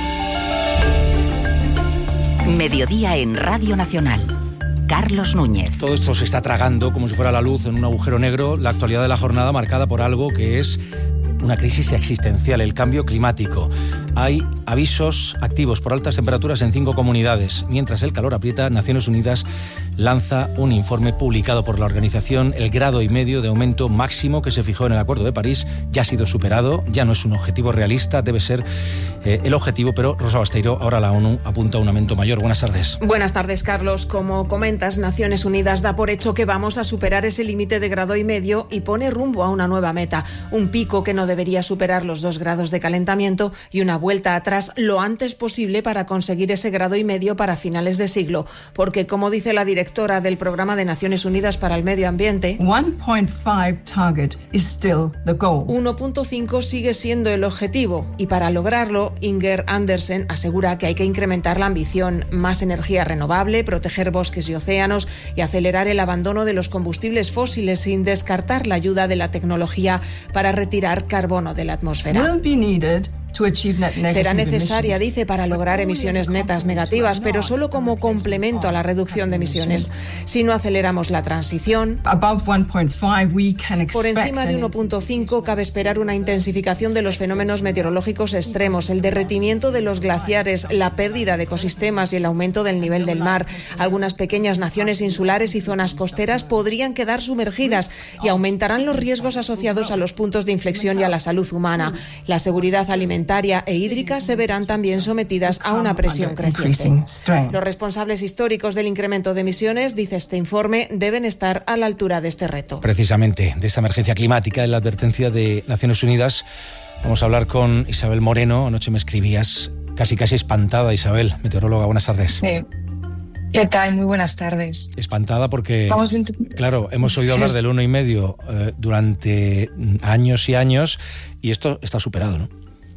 Mediodía en Radio Nacional. Carlos Núñez. Todo esto se está tragando como si fuera la luz en un agujero negro. La actualidad de la jornada marcada por algo que es una crisis existencial, el cambio climático. Hay avisos activos por altas temperaturas en cinco comunidades. Mientras el calor aprieta, Naciones Unidas lanza un informe publicado por la organización. El grado y medio de aumento máximo que se fijó en el Acuerdo de París ya ha sido superado, ya no es un objetivo realista, debe ser eh, el objetivo, pero Rosa Basteiro, ahora la ONU apunta a un aumento mayor. Buenas tardes. Buenas tardes, Carlos. Como comentas, Naciones Unidas da por hecho que vamos a superar ese límite de grado y medio y pone rumbo a una nueva meta, un pico que no debería superar los dos grados de calentamiento y una vuelta atrás lo antes posible para conseguir ese grado y medio para finales de siglo. Porque, como dice la directora del Programa de Naciones Unidas para el Medio Ambiente, one point five target is still the goal. uno punto cinco sigue siendo el objetivo y para lograrlo, Inger Andersen asegura que hay que incrementar la ambición, más energía renovable, proteger bosques y océanos y acelerar el abandono de los combustibles fósiles sin descartar la ayuda de la tecnología para retirar carbono de la atmósfera. Will be needed to achieve net negative Será necesaria, emissions. dice, para lograr emisiones netas negativas, pero solo como complemento a la reducción de emisiones. Si no aceleramos la transición, Above one point five, we can por expect encima de an uno punto cinco cabe esperar una intensificación de los fenómenos meteorológicos extremos, el derretimiento de los glaciares, la pérdida de ecosistemas y el aumento del nivel del mar. Algunas pequeñas naciones insulares y zonas costeras podrían quedar sumergidas y aumentarán los riesgos asociados a los puntos de inflexión y a la salud humana. La seguridad alimentaria alimentaria e hídrica se verán también sometidas a una presión creciente. Los responsables históricos del incremento de emisiones, dice este informe, deben estar a la altura de este reto. Precisamente de esta emergencia climática, en la advertencia de Naciones Unidas, vamos a hablar con Isabel Moreno. Anoche me escribías casi casi espantada, Isabel, meteoróloga. Buenas tardes. Sí. ¿Qué tal? Muy buenas tardes. Espantada porque, Vamos int- claro, hemos oído hablar del uno y medio eh, durante años y años y esto está superado, ¿no?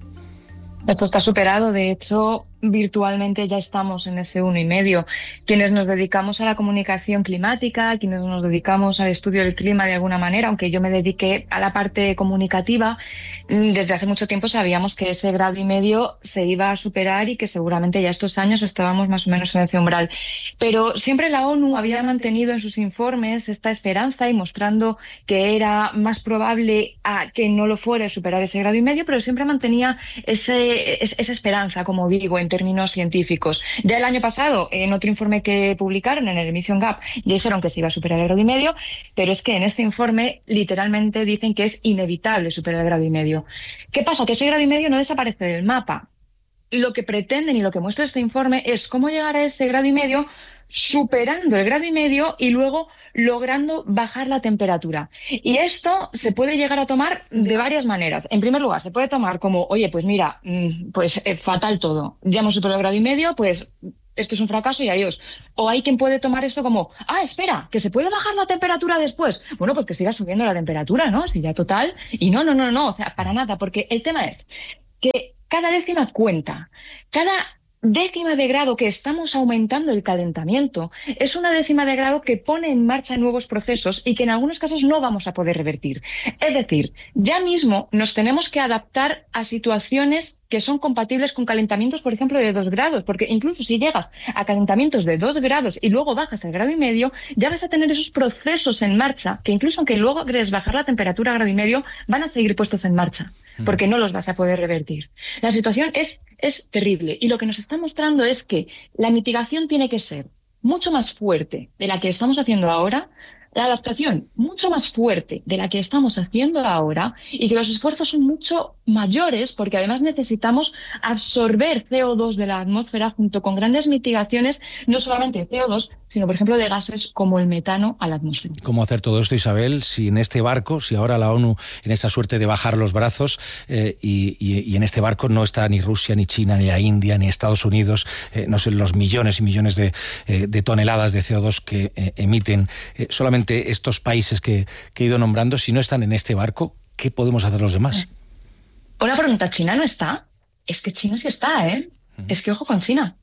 Esto está superado. De hecho, virtualmente ya estamos en ese uno y medio. Quienes nos dedicamos a la comunicación climática, quienes nos dedicamos al estudio del clima de alguna manera, aunque yo me dediqué a la parte comunicativa, desde hace mucho tiempo sabíamos que ese grado y medio se iba a superar y que seguramente ya estos años estábamos más o menos en ese umbral. Pero siempre la ONU había mantenido en sus informes esta esperanza y mostrando que era más probable a que no lo fuera superar ese grado y medio, pero siempre mantenía ese, esa esperanza, como digo, en términos científicos. Ya el año pasado, en otro informe que publicaron en el Emission Gap, dijeron que se iba a superar el grado y medio, pero es que en este informe literalmente dicen que es inevitable superar el grado y medio. ¿Qué pasa? Que ese grado y medio no desaparece del mapa. Lo que pretenden y lo que muestra este informe es cómo llegar a ese grado y medio superando el grado y medio y luego logrando bajar la temperatura. Y esto se puede llegar a tomar de varias maneras. En primer lugar, se puede tomar como, oye, pues mira, pues eh, fatal todo. Ya hemos superado el grado y medio, pues esto es un fracaso y adiós. O hay quien puede tomar esto como, ah, espera, que se puede bajar la temperatura después. Bueno, pues que siga subiendo la temperatura, ¿no? Si ya total. Y no, no, no, no, o sea, para nada, porque el tema es que cada décima cuenta. Cada décima de grado que estamos aumentando el calentamiento es una décima de grado que pone en marcha nuevos procesos y que en algunos casos no vamos a poder revertir. Es decir, ya mismo nos tenemos que adaptar a situaciones que son compatibles con calentamientos, por ejemplo, de dos grados, porque incluso si llegas a calentamientos de dos grados y luego bajas al grado y medio, ya vas a tener esos procesos en marcha que incluso aunque luego logres bajar la temperatura a grado y medio, van a seguir puestos en marcha, porque no los vas a poder revertir. La situación es Es terrible y lo que nos está mostrando es que la mitigación tiene que ser mucho más fuerte de la que estamos haciendo ahora, la adaptación mucho más fuerte de la que estamos haciendo ahora y que los esfuerzos son mucho mayores porque además necesitamos absorber C O dos de la atmósfera junto con grandes mitigaciones, no solamente de C O dos, sino por ejemplo de gases como el metano a la atmósfera. ¿Cómo hacer todo esto, Isabel, si en este barco, si ahora la ONU en esta suerte de bajar los brazos eh, y, y, y en este barco no está ni Rusia, ni China, ni la India, ni Estados Unidos, eh, no sé, los millones y millones de, eh, de toneladas de C O dos que eh, emiten eh, solamente estos países que, que he ido nombrando, si no están en este barco, ¿qué podemos hacer los demás? Una pregunta, ¿China no está? Es que China sí está, ¿eh? Uh-huh. Es que ojo con China.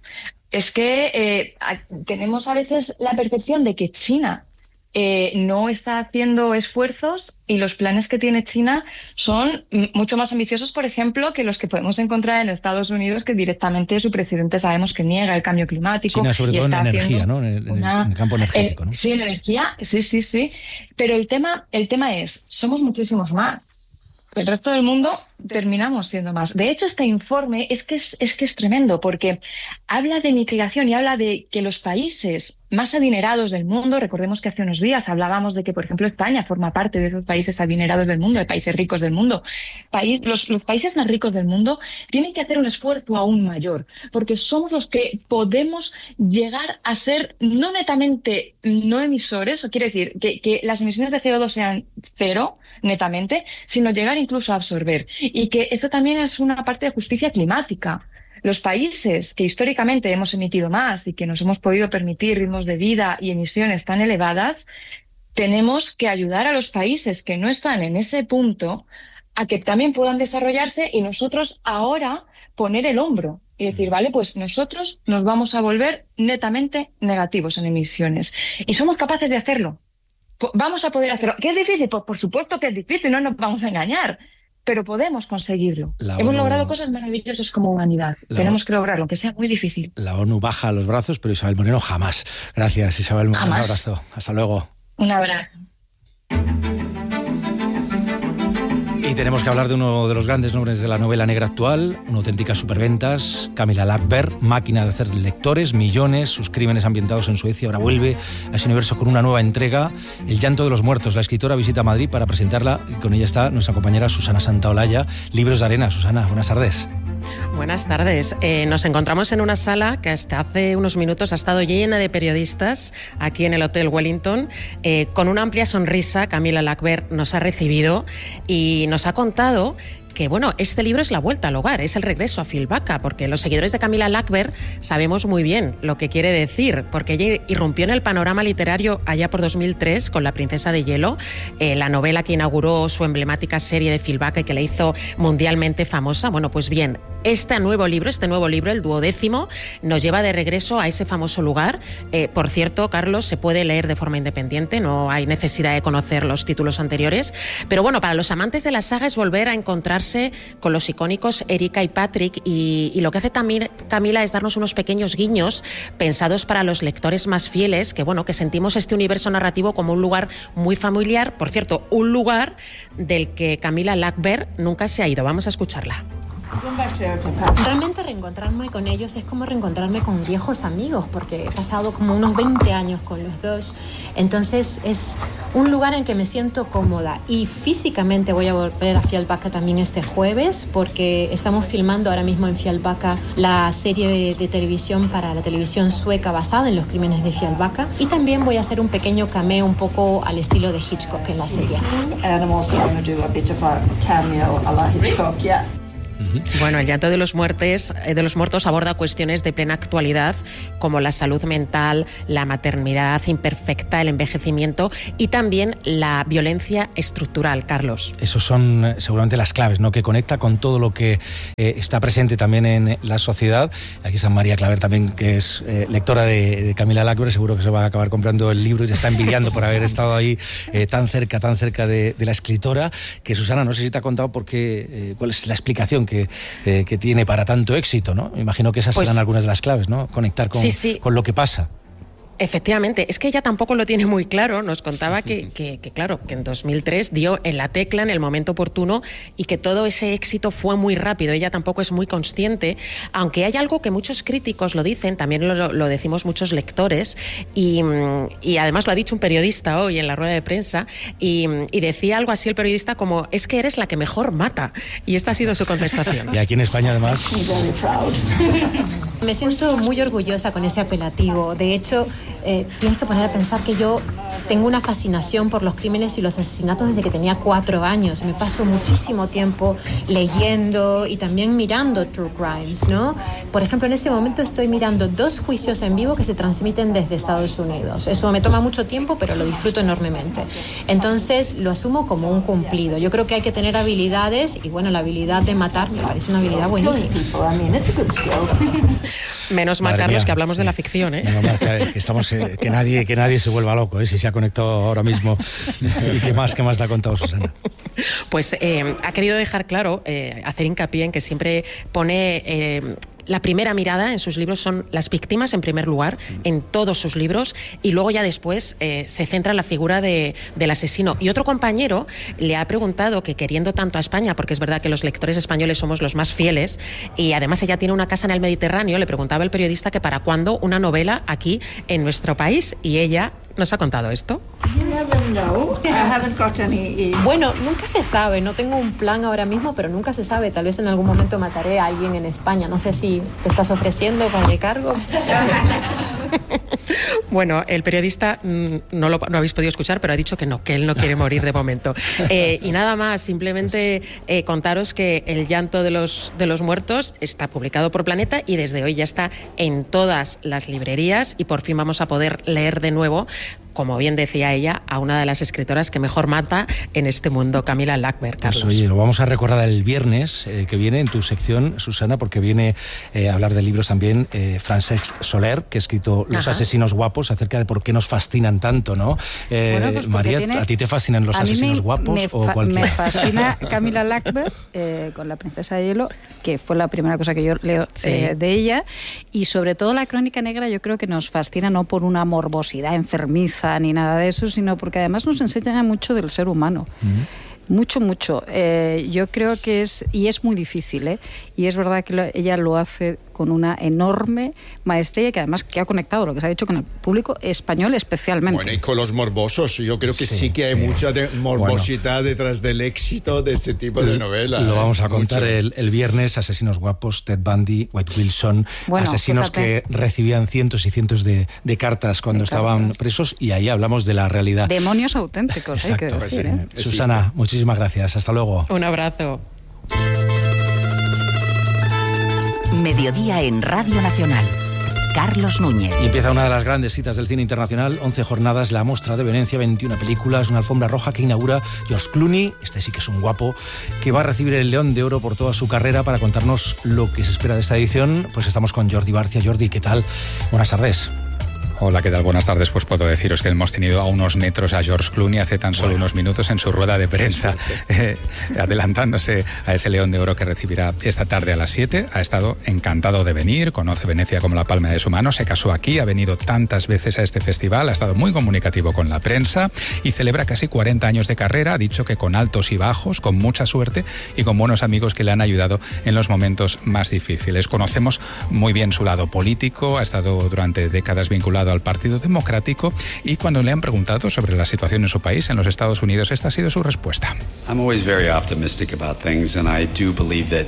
Es que eh, a, tenemos a veces la percepción de que China eh, no está haciendo esfuerzos y los planes que tiene China son m- mucho más ambiciosos, por ejemplo, que los que podemos encontrar en Estados Unidos, que directamente su presidente sabemos que niega el cambio climático. China, sobre y todo en está energía, ¿no? En el, una, en el campo energético, eh, ¿no? Sí, en energía, sí, sí, sí. Pero el tema, el tema es, somos muchísimos más. El resto del mundo terminamos siendo más. De hecho, este informe es que es, es que es tremendo porque habla de mitigación y habla de que los países más adinerados del mundo, recordemos que hace unos días hablábamos de que, por ejemplo, España forma parte de esos países adinerados del mundo, de países ricos del mundo. País, los, los países más ricos del mundo tienen que hacer un esfuerzo aún mayor porque somos los que podemos llegar a ser no netamente no emisores, o quiere decir que, que las emisiones de C O dos sean cero, netamente, sino llegar incluso a absorber. Y que esto también es una parte de justicia climática. Los países que históricamente hemos emitido más y que nos hemos podido permitir ritmos de vida y emisiones tan elevadas, tenemos que ayudar a los países que no están en ese punto a que también puedan desarrollarse y nosotros ahora poner el hombro y decir, vale, pues nosotros nos vamos a volver netamente negativos en emisiones. Y somos capaces de hacerlo. Vamos a poder hacerlo. ¿Qué es difícil? Pues por supuesto que es difícil, no nos vamos a engañar, pero podemos conseguirlo. La Hemos ONU... logrado cosas maravillosas como humanidad. La Tenemos o... que lograrlo, aunque sea muy difícil. La ONU baja los brazos, pero Isabel Moreno jamás. Gracias, Isabel Moreno. Jamás. Un abrazo. Hasta luego. Un abrazo. Y tenemos que hablar de uno de los grandes nombres de la novela negra actual, una auténtica superventas, Camilla Läckberg, máquina de hacer lectores, millones, sus crímenes ambientados en Suecia. Ahora vuelve a ese universo con una nueva entrega, El llanto de los muertos. La escritora visita Madrid para presentarla y con ella está nuestra compañera Susana Santaolalla. Libros de Arena. Susana, buenas tardes. Buenas tardes. Eh, nos encontramos en una sala que hasta hace unos minutos ha estado llena de periodistas aquí en el Hotel Wellington. Eh, con una amplia sonrisa, Camilla Läckberg nos ha recibido y nos ha contado que, bueno, este libro es la vuelta al hogar, es el regreso a Fjällbacka, porque los seguidores de Camilla Läckberg sabemos muy bien lo que quiere decir, porque ella irrumpió en el panorama literario allá por dos mil tres con La princesa de hielo, eh, la novela que inauguró su emblemática serie de Fjällbacka y que la hizo mundialmente famosa. Bueno, pues bien, este nuevo libro, este nuevo libro, el duodécimo, nos lleva de regreso a ese famoso lugar. Eh, por cierto, Carlos, se puede leer de forma independiente, no hay necesidad de conocer los títulos anteriores, pero bueno, para los amantes de la saga es volver a encontrarse con los icónicos Erika y Patrick, y, y lo que hace también Camila es darnos unos pequeños guiños pensados para los lectores más fieles, que bueno, que sentimos este universo narrativo como un lugar muy familiar, por cierto, un lugar del que Camilla Läckberg nunca se ha ido. Vamos a escucharla. Realmente reencontrarme con ellos es como reencontrarme con viejos amigos, porque he pasado como unos veinte años con los dos. Entonces es un lugar en que me siento cómoda, y físicamente voy a volver a Fjällbacka también este jueves, porque estamos filmando ahora mismo en Fjällbacka la serie de, de televisión para la televisión sueca basada en los crímenes de Fjällbacka, y también voy a hacer un pequeño cameo un poco al estilo de Hitchcock en la serie. And I'm also going to do a bit of a cameo a la Hitchcock, yeah. Bueno, El llanto de los muertos, de los muertos aborda cuestiones de plena actualidad como la salud mental, la maternidad imperfecta, el envejecimiento y también la violencia estructural, Carlos. Esos son eh, seguramente las claves, ¿no?, que conecta con todo lo que eh, está presente también en la sociedad. Aquí está María Claver también, que es eh, lectora de, de Camilla Läckberg, seguro que se va a acabar comprando el libro y te está envidiando por haber estado ahí eh, tan cerca, tan cerca de, de la escritora. Que Susana, no sé si te ha contado por qué, eh, cuál es la explicación que Eh, que tiene para tanto éxito, ¿no? Me imagino que esas pues, serán algunas de las claves, ¿no? Conectar con, sí, sí. con lo que pasa. Efectivamente, es que ella tampoco lo tiene muy claro. Nos contaba que, que, que, claro, que en dos mil tres dio en la tecla en el momento oportuno y que todo ese éxito fue muy rápido. Ella tampoco es muy consciente, aunque hay algo que muchos críticos lo dicen, también lo, lo decimos muchos lectores, y, y además lo ha dicho un periodista hoy en la rueda de prensa, y, y decía algo así el periodista como: es que eres la que mejor mata. Y esta ha sido su contestación. Y aquí en España, además... Me siento muy orgullosa con ese apelativo. De hecho, eh, tienes que poner a pensar que yo tengo una fascinación por los crímenes y los asesinatos desde que tenía cuatro años. Me paso muchísimo tiempo leyendo y también mirando true crimes, ¿no? Por ejemplo, en este momento estoy mirando dos juicios en vivo que se transmiten desde Estados Unidos. Eso me toma mucho tiempo, pero lo disfruto enormemente. Entonces, lo asumo como un cumplido. Yo creo que hay que tener habilidades, y bueno, la habilidad de matar me parece una habilidad buenísima. Menos mal, Madre Carlos, mía, que hablamos sí. de la ficción, ¿eh? Menos mal que, que, estamos, eh, que, nadie, que nadie se vuelva loco, ¿eh? Si se ha conectado ahora mismo. ¿Y qué más, qué más te ha contado Susana? Pues eh, ha querido dejar claro, eh, hacer hincapié en que siempre pone... Eh, la primera mirada en sus libros son las víctimas, en primer lugar, en todos sus libros, y luego ya después eh, se centra en la figura de, del asesino. Y otro compañero le ha preguntado que, queriendo tanto a España, porque es verdad que los lectores españoles somos los más fieles, y además ella tiene una casa en el Mediterráneo, le preguntaba el periodista que para cuándo una novela aquí en nuestro país, y ella nos ha contado esto. Bueno, nunca se sabe, no tengo un plan ahora mismo, pero nunca se sabe, tal vez en algún momento mataré a alguien en España. No sé si te estás ofreciendo para el cargo. Bueno, el periodista mm, no lo no habéis podido escuchar, pero ha dicho que no, que él no quiere morir de momento. Eh, y nada más, simplemente eh, contaros que El llanto de los, de los muertos está publicado por Planeta y desde hoy ya está en todas las librerías, y por fin vamos a poder leer de nuevo, como bien decía ella, a una de las escritoras que mejor mata en este mundo, Camilla Läckberg. Carlos. Pues oye, lo vamos a recordar el viernes eh, que viene en tu sección, Susana, porque viene eh, a hablar de libros también eh, Francesc Soler, que ha escrito Los Ajá. asesinos guapos, acerca de por qué nos fascinan tanto, ¿no? Eh, bueno, pues María, tiene... ¿a ti te fascinan los a asesinos me, guapos me o cualquiera? Me fascina Camilla Läckberg eh, con La princesa de hielo, que fue la primera cosa que yo leo sí. eh, de ella, y sobre todo la crónica negra yo creo que nos fascina no por una morbosidad enfermiza ni nada de eso, sino porque además nos enseña mucho del ser humano. Mm. Mucho, mucho. Eh, yo creo que es, y es muy difícil, ¿eh? Y es verdad que lo, ella lo hace con una enorme maestría, que además que ha conectado lo que se ha dicho con el público español especialmente. Bueno, y con los morbosos, yo creo que sí, sí que hay sí. mucha de morbosidad bueno, detrás del éxito de este tipo de novela. Lo ¿eh? vamos a contar el, el viernes, Asesinos Guapos, Ted Bundy, White Wilson, bueno, asesinos fíjate. que recibían cientos y cientos de, de cartas cuando de estaban cartas. presos, y ahí hablamos de la realidad. Demonios auténticos, Exacto, hay que decir, sí. ¿eh? Susana, muchísimas gracias, hasta luego. Un abrazo. Mediodía en Radio Nacional. Carlos Núñez. Y empieza una de las grandes citas del cine internacional, once jornadas, la Mostra de Venecia, veintiuna películas, una alfombra roja que inaugura George Clooney, este sí que es un guapo, que va a recibir el León de Oro por toda su carrera. Para contarnos lo que se espera de esta edición, pues estamos con Jordi Barcia. Jordi, ¿qué tal? Buenas tardes. Hola, ¿qué tal? Buenas tardes. Pues puedo deciros que hemos tenido a unos metros a George Clooney hace tan solo bueno. unos minutos en su rueda de prensa, eh, adelantándose a ese León de Oro que recibirá esta tarde a las siete. Ha estado encantado de venir, conoce Venecia como la palma de su mano, se casó aquí, ha venido tantas veces a este festival, ha estado muy comunicativo con la prensa y celebra casi cuarenta años de carrera. Ha dicho que con altos y bajos, con mucha suerte y con buenos amigos que le han ayudado en los momentos más difíciles. Conocemos muy bien su lado político, ha estado durante décadas vinculado al Partido Democrático, y cuando le han preguntado sobre la situación en su país, en los Estados Unidos, esta ha sido su respuesta. I'm always very optimistic about things, and I do believe that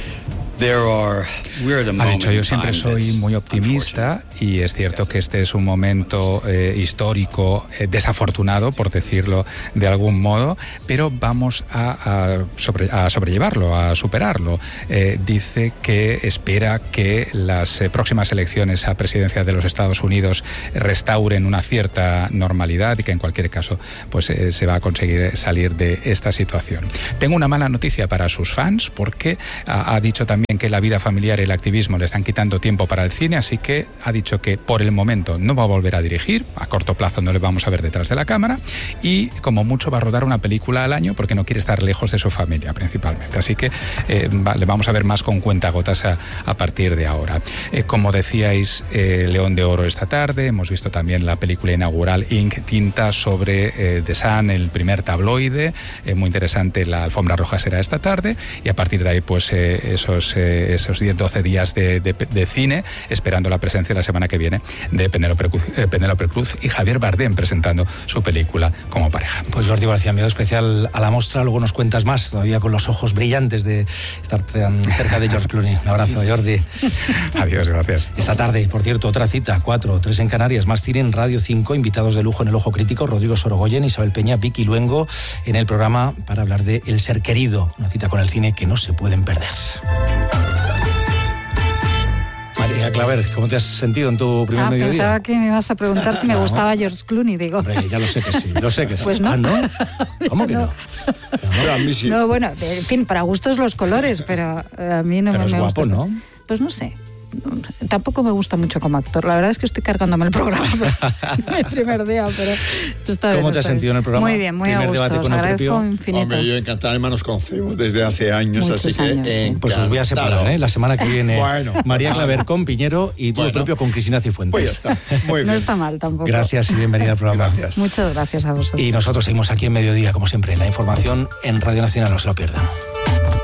Ha dicho, yo siempre soy muy optimista y es cierto que este es un momento eh, histórico eh, desafortunado, por decirlo de algún modo, pero vamos a, a, sobre, a sobrellevarlo, a superarlo. Eh, dice que espera que las eh, próximas elecciones a presidencia de los Estados Unidos restauren una cierta normalidad y que en cualquier caso pues eh, se va a conseguir salir de esta situación. Tengo una mala noticia para sus fans, porque ha, ha dicho también que la vida familiar y el activismo le están quitando tiempo para el cine, así que ha dicho que por el momento no va a volver a dirigir, a corto plazo no le vamos a ver detrás de la cámara, y como mucho va a rodar una película al año porque no quiere estar lejos de su familia principalmente, así que eh, va, le vamos a ver más con cuentagotas a, a partir de ahora. Eh, como decíais, eh, León de Oro esta tarde, hemos visto también la película inaugural Ink, Tinta, sobre eh, The Sun, el primer tabloide, eh, muy interesante. La alfombra roja será esta tarde y a partir de ahí pues eh, esos Eh, esos diez doce días de, de, de cine, esperando la presencia la semana que viene de Penélope Cruz, eh, Penélope Cruz y Javier Bardem presentando su película como pareja. Pues Jordi García, enviado especial a la Mostra, luego nos cuentas más, todavía con los ojos brillantes de estar tan cerca de George Clooney. Un abrazo, Jordi. Adiós, gracias. Esta tarde, por cierto, otra cita, cuatro, tres en Canarias, más cine en Radio cinco, invitados de lujo en El Ojo Crítico, Rodrigo Sorogoyen, Isabel Peña, Vicky Luengo, en el programa para hablar de El Ser Querido, una cita con el cine que no se pueden perder. María Claver, ¿cómo te has sentido en tu primer ah, mediodía? Pensaba que me ibas a preguntar si me no. gustaba George Clooney, digo. Hombre, ya lo sé que sí, lo sé que sí. Pues no. ¿Ah, no? ¿Cómo que no? No, no, a mí sí. No, bueno, en fin, para gustos los colores, pero a mí no pero me, es me guapo, gusta. ¿no? Pues no sé. Tampoco me gusta mucho como actor. La verdad es que estoy cargándome el programa el primer día, pero está bien. ¿Cómo te has sentido en el programa? Muy bien, muy Primer a gusto. debate con Os el agradezco propio... infinito. Hombre, yo encantado, además nos conocemos desde hace años, Muchos así años, que sí. Pues os voy a separar, ¿eh? La semana que viene bueno, María Claver con Piñero y tú bueno, el propio con Cristina Cifuentes. Pues ya está, muy bien. No está mal tampoco. Gracias y bienvenida al programa. Gracias. Muchas gracias a vosotros. Y nosotros seguimos aquí en Mediodía, como siempre, la información en Radio Nacional, no se lo pierdan.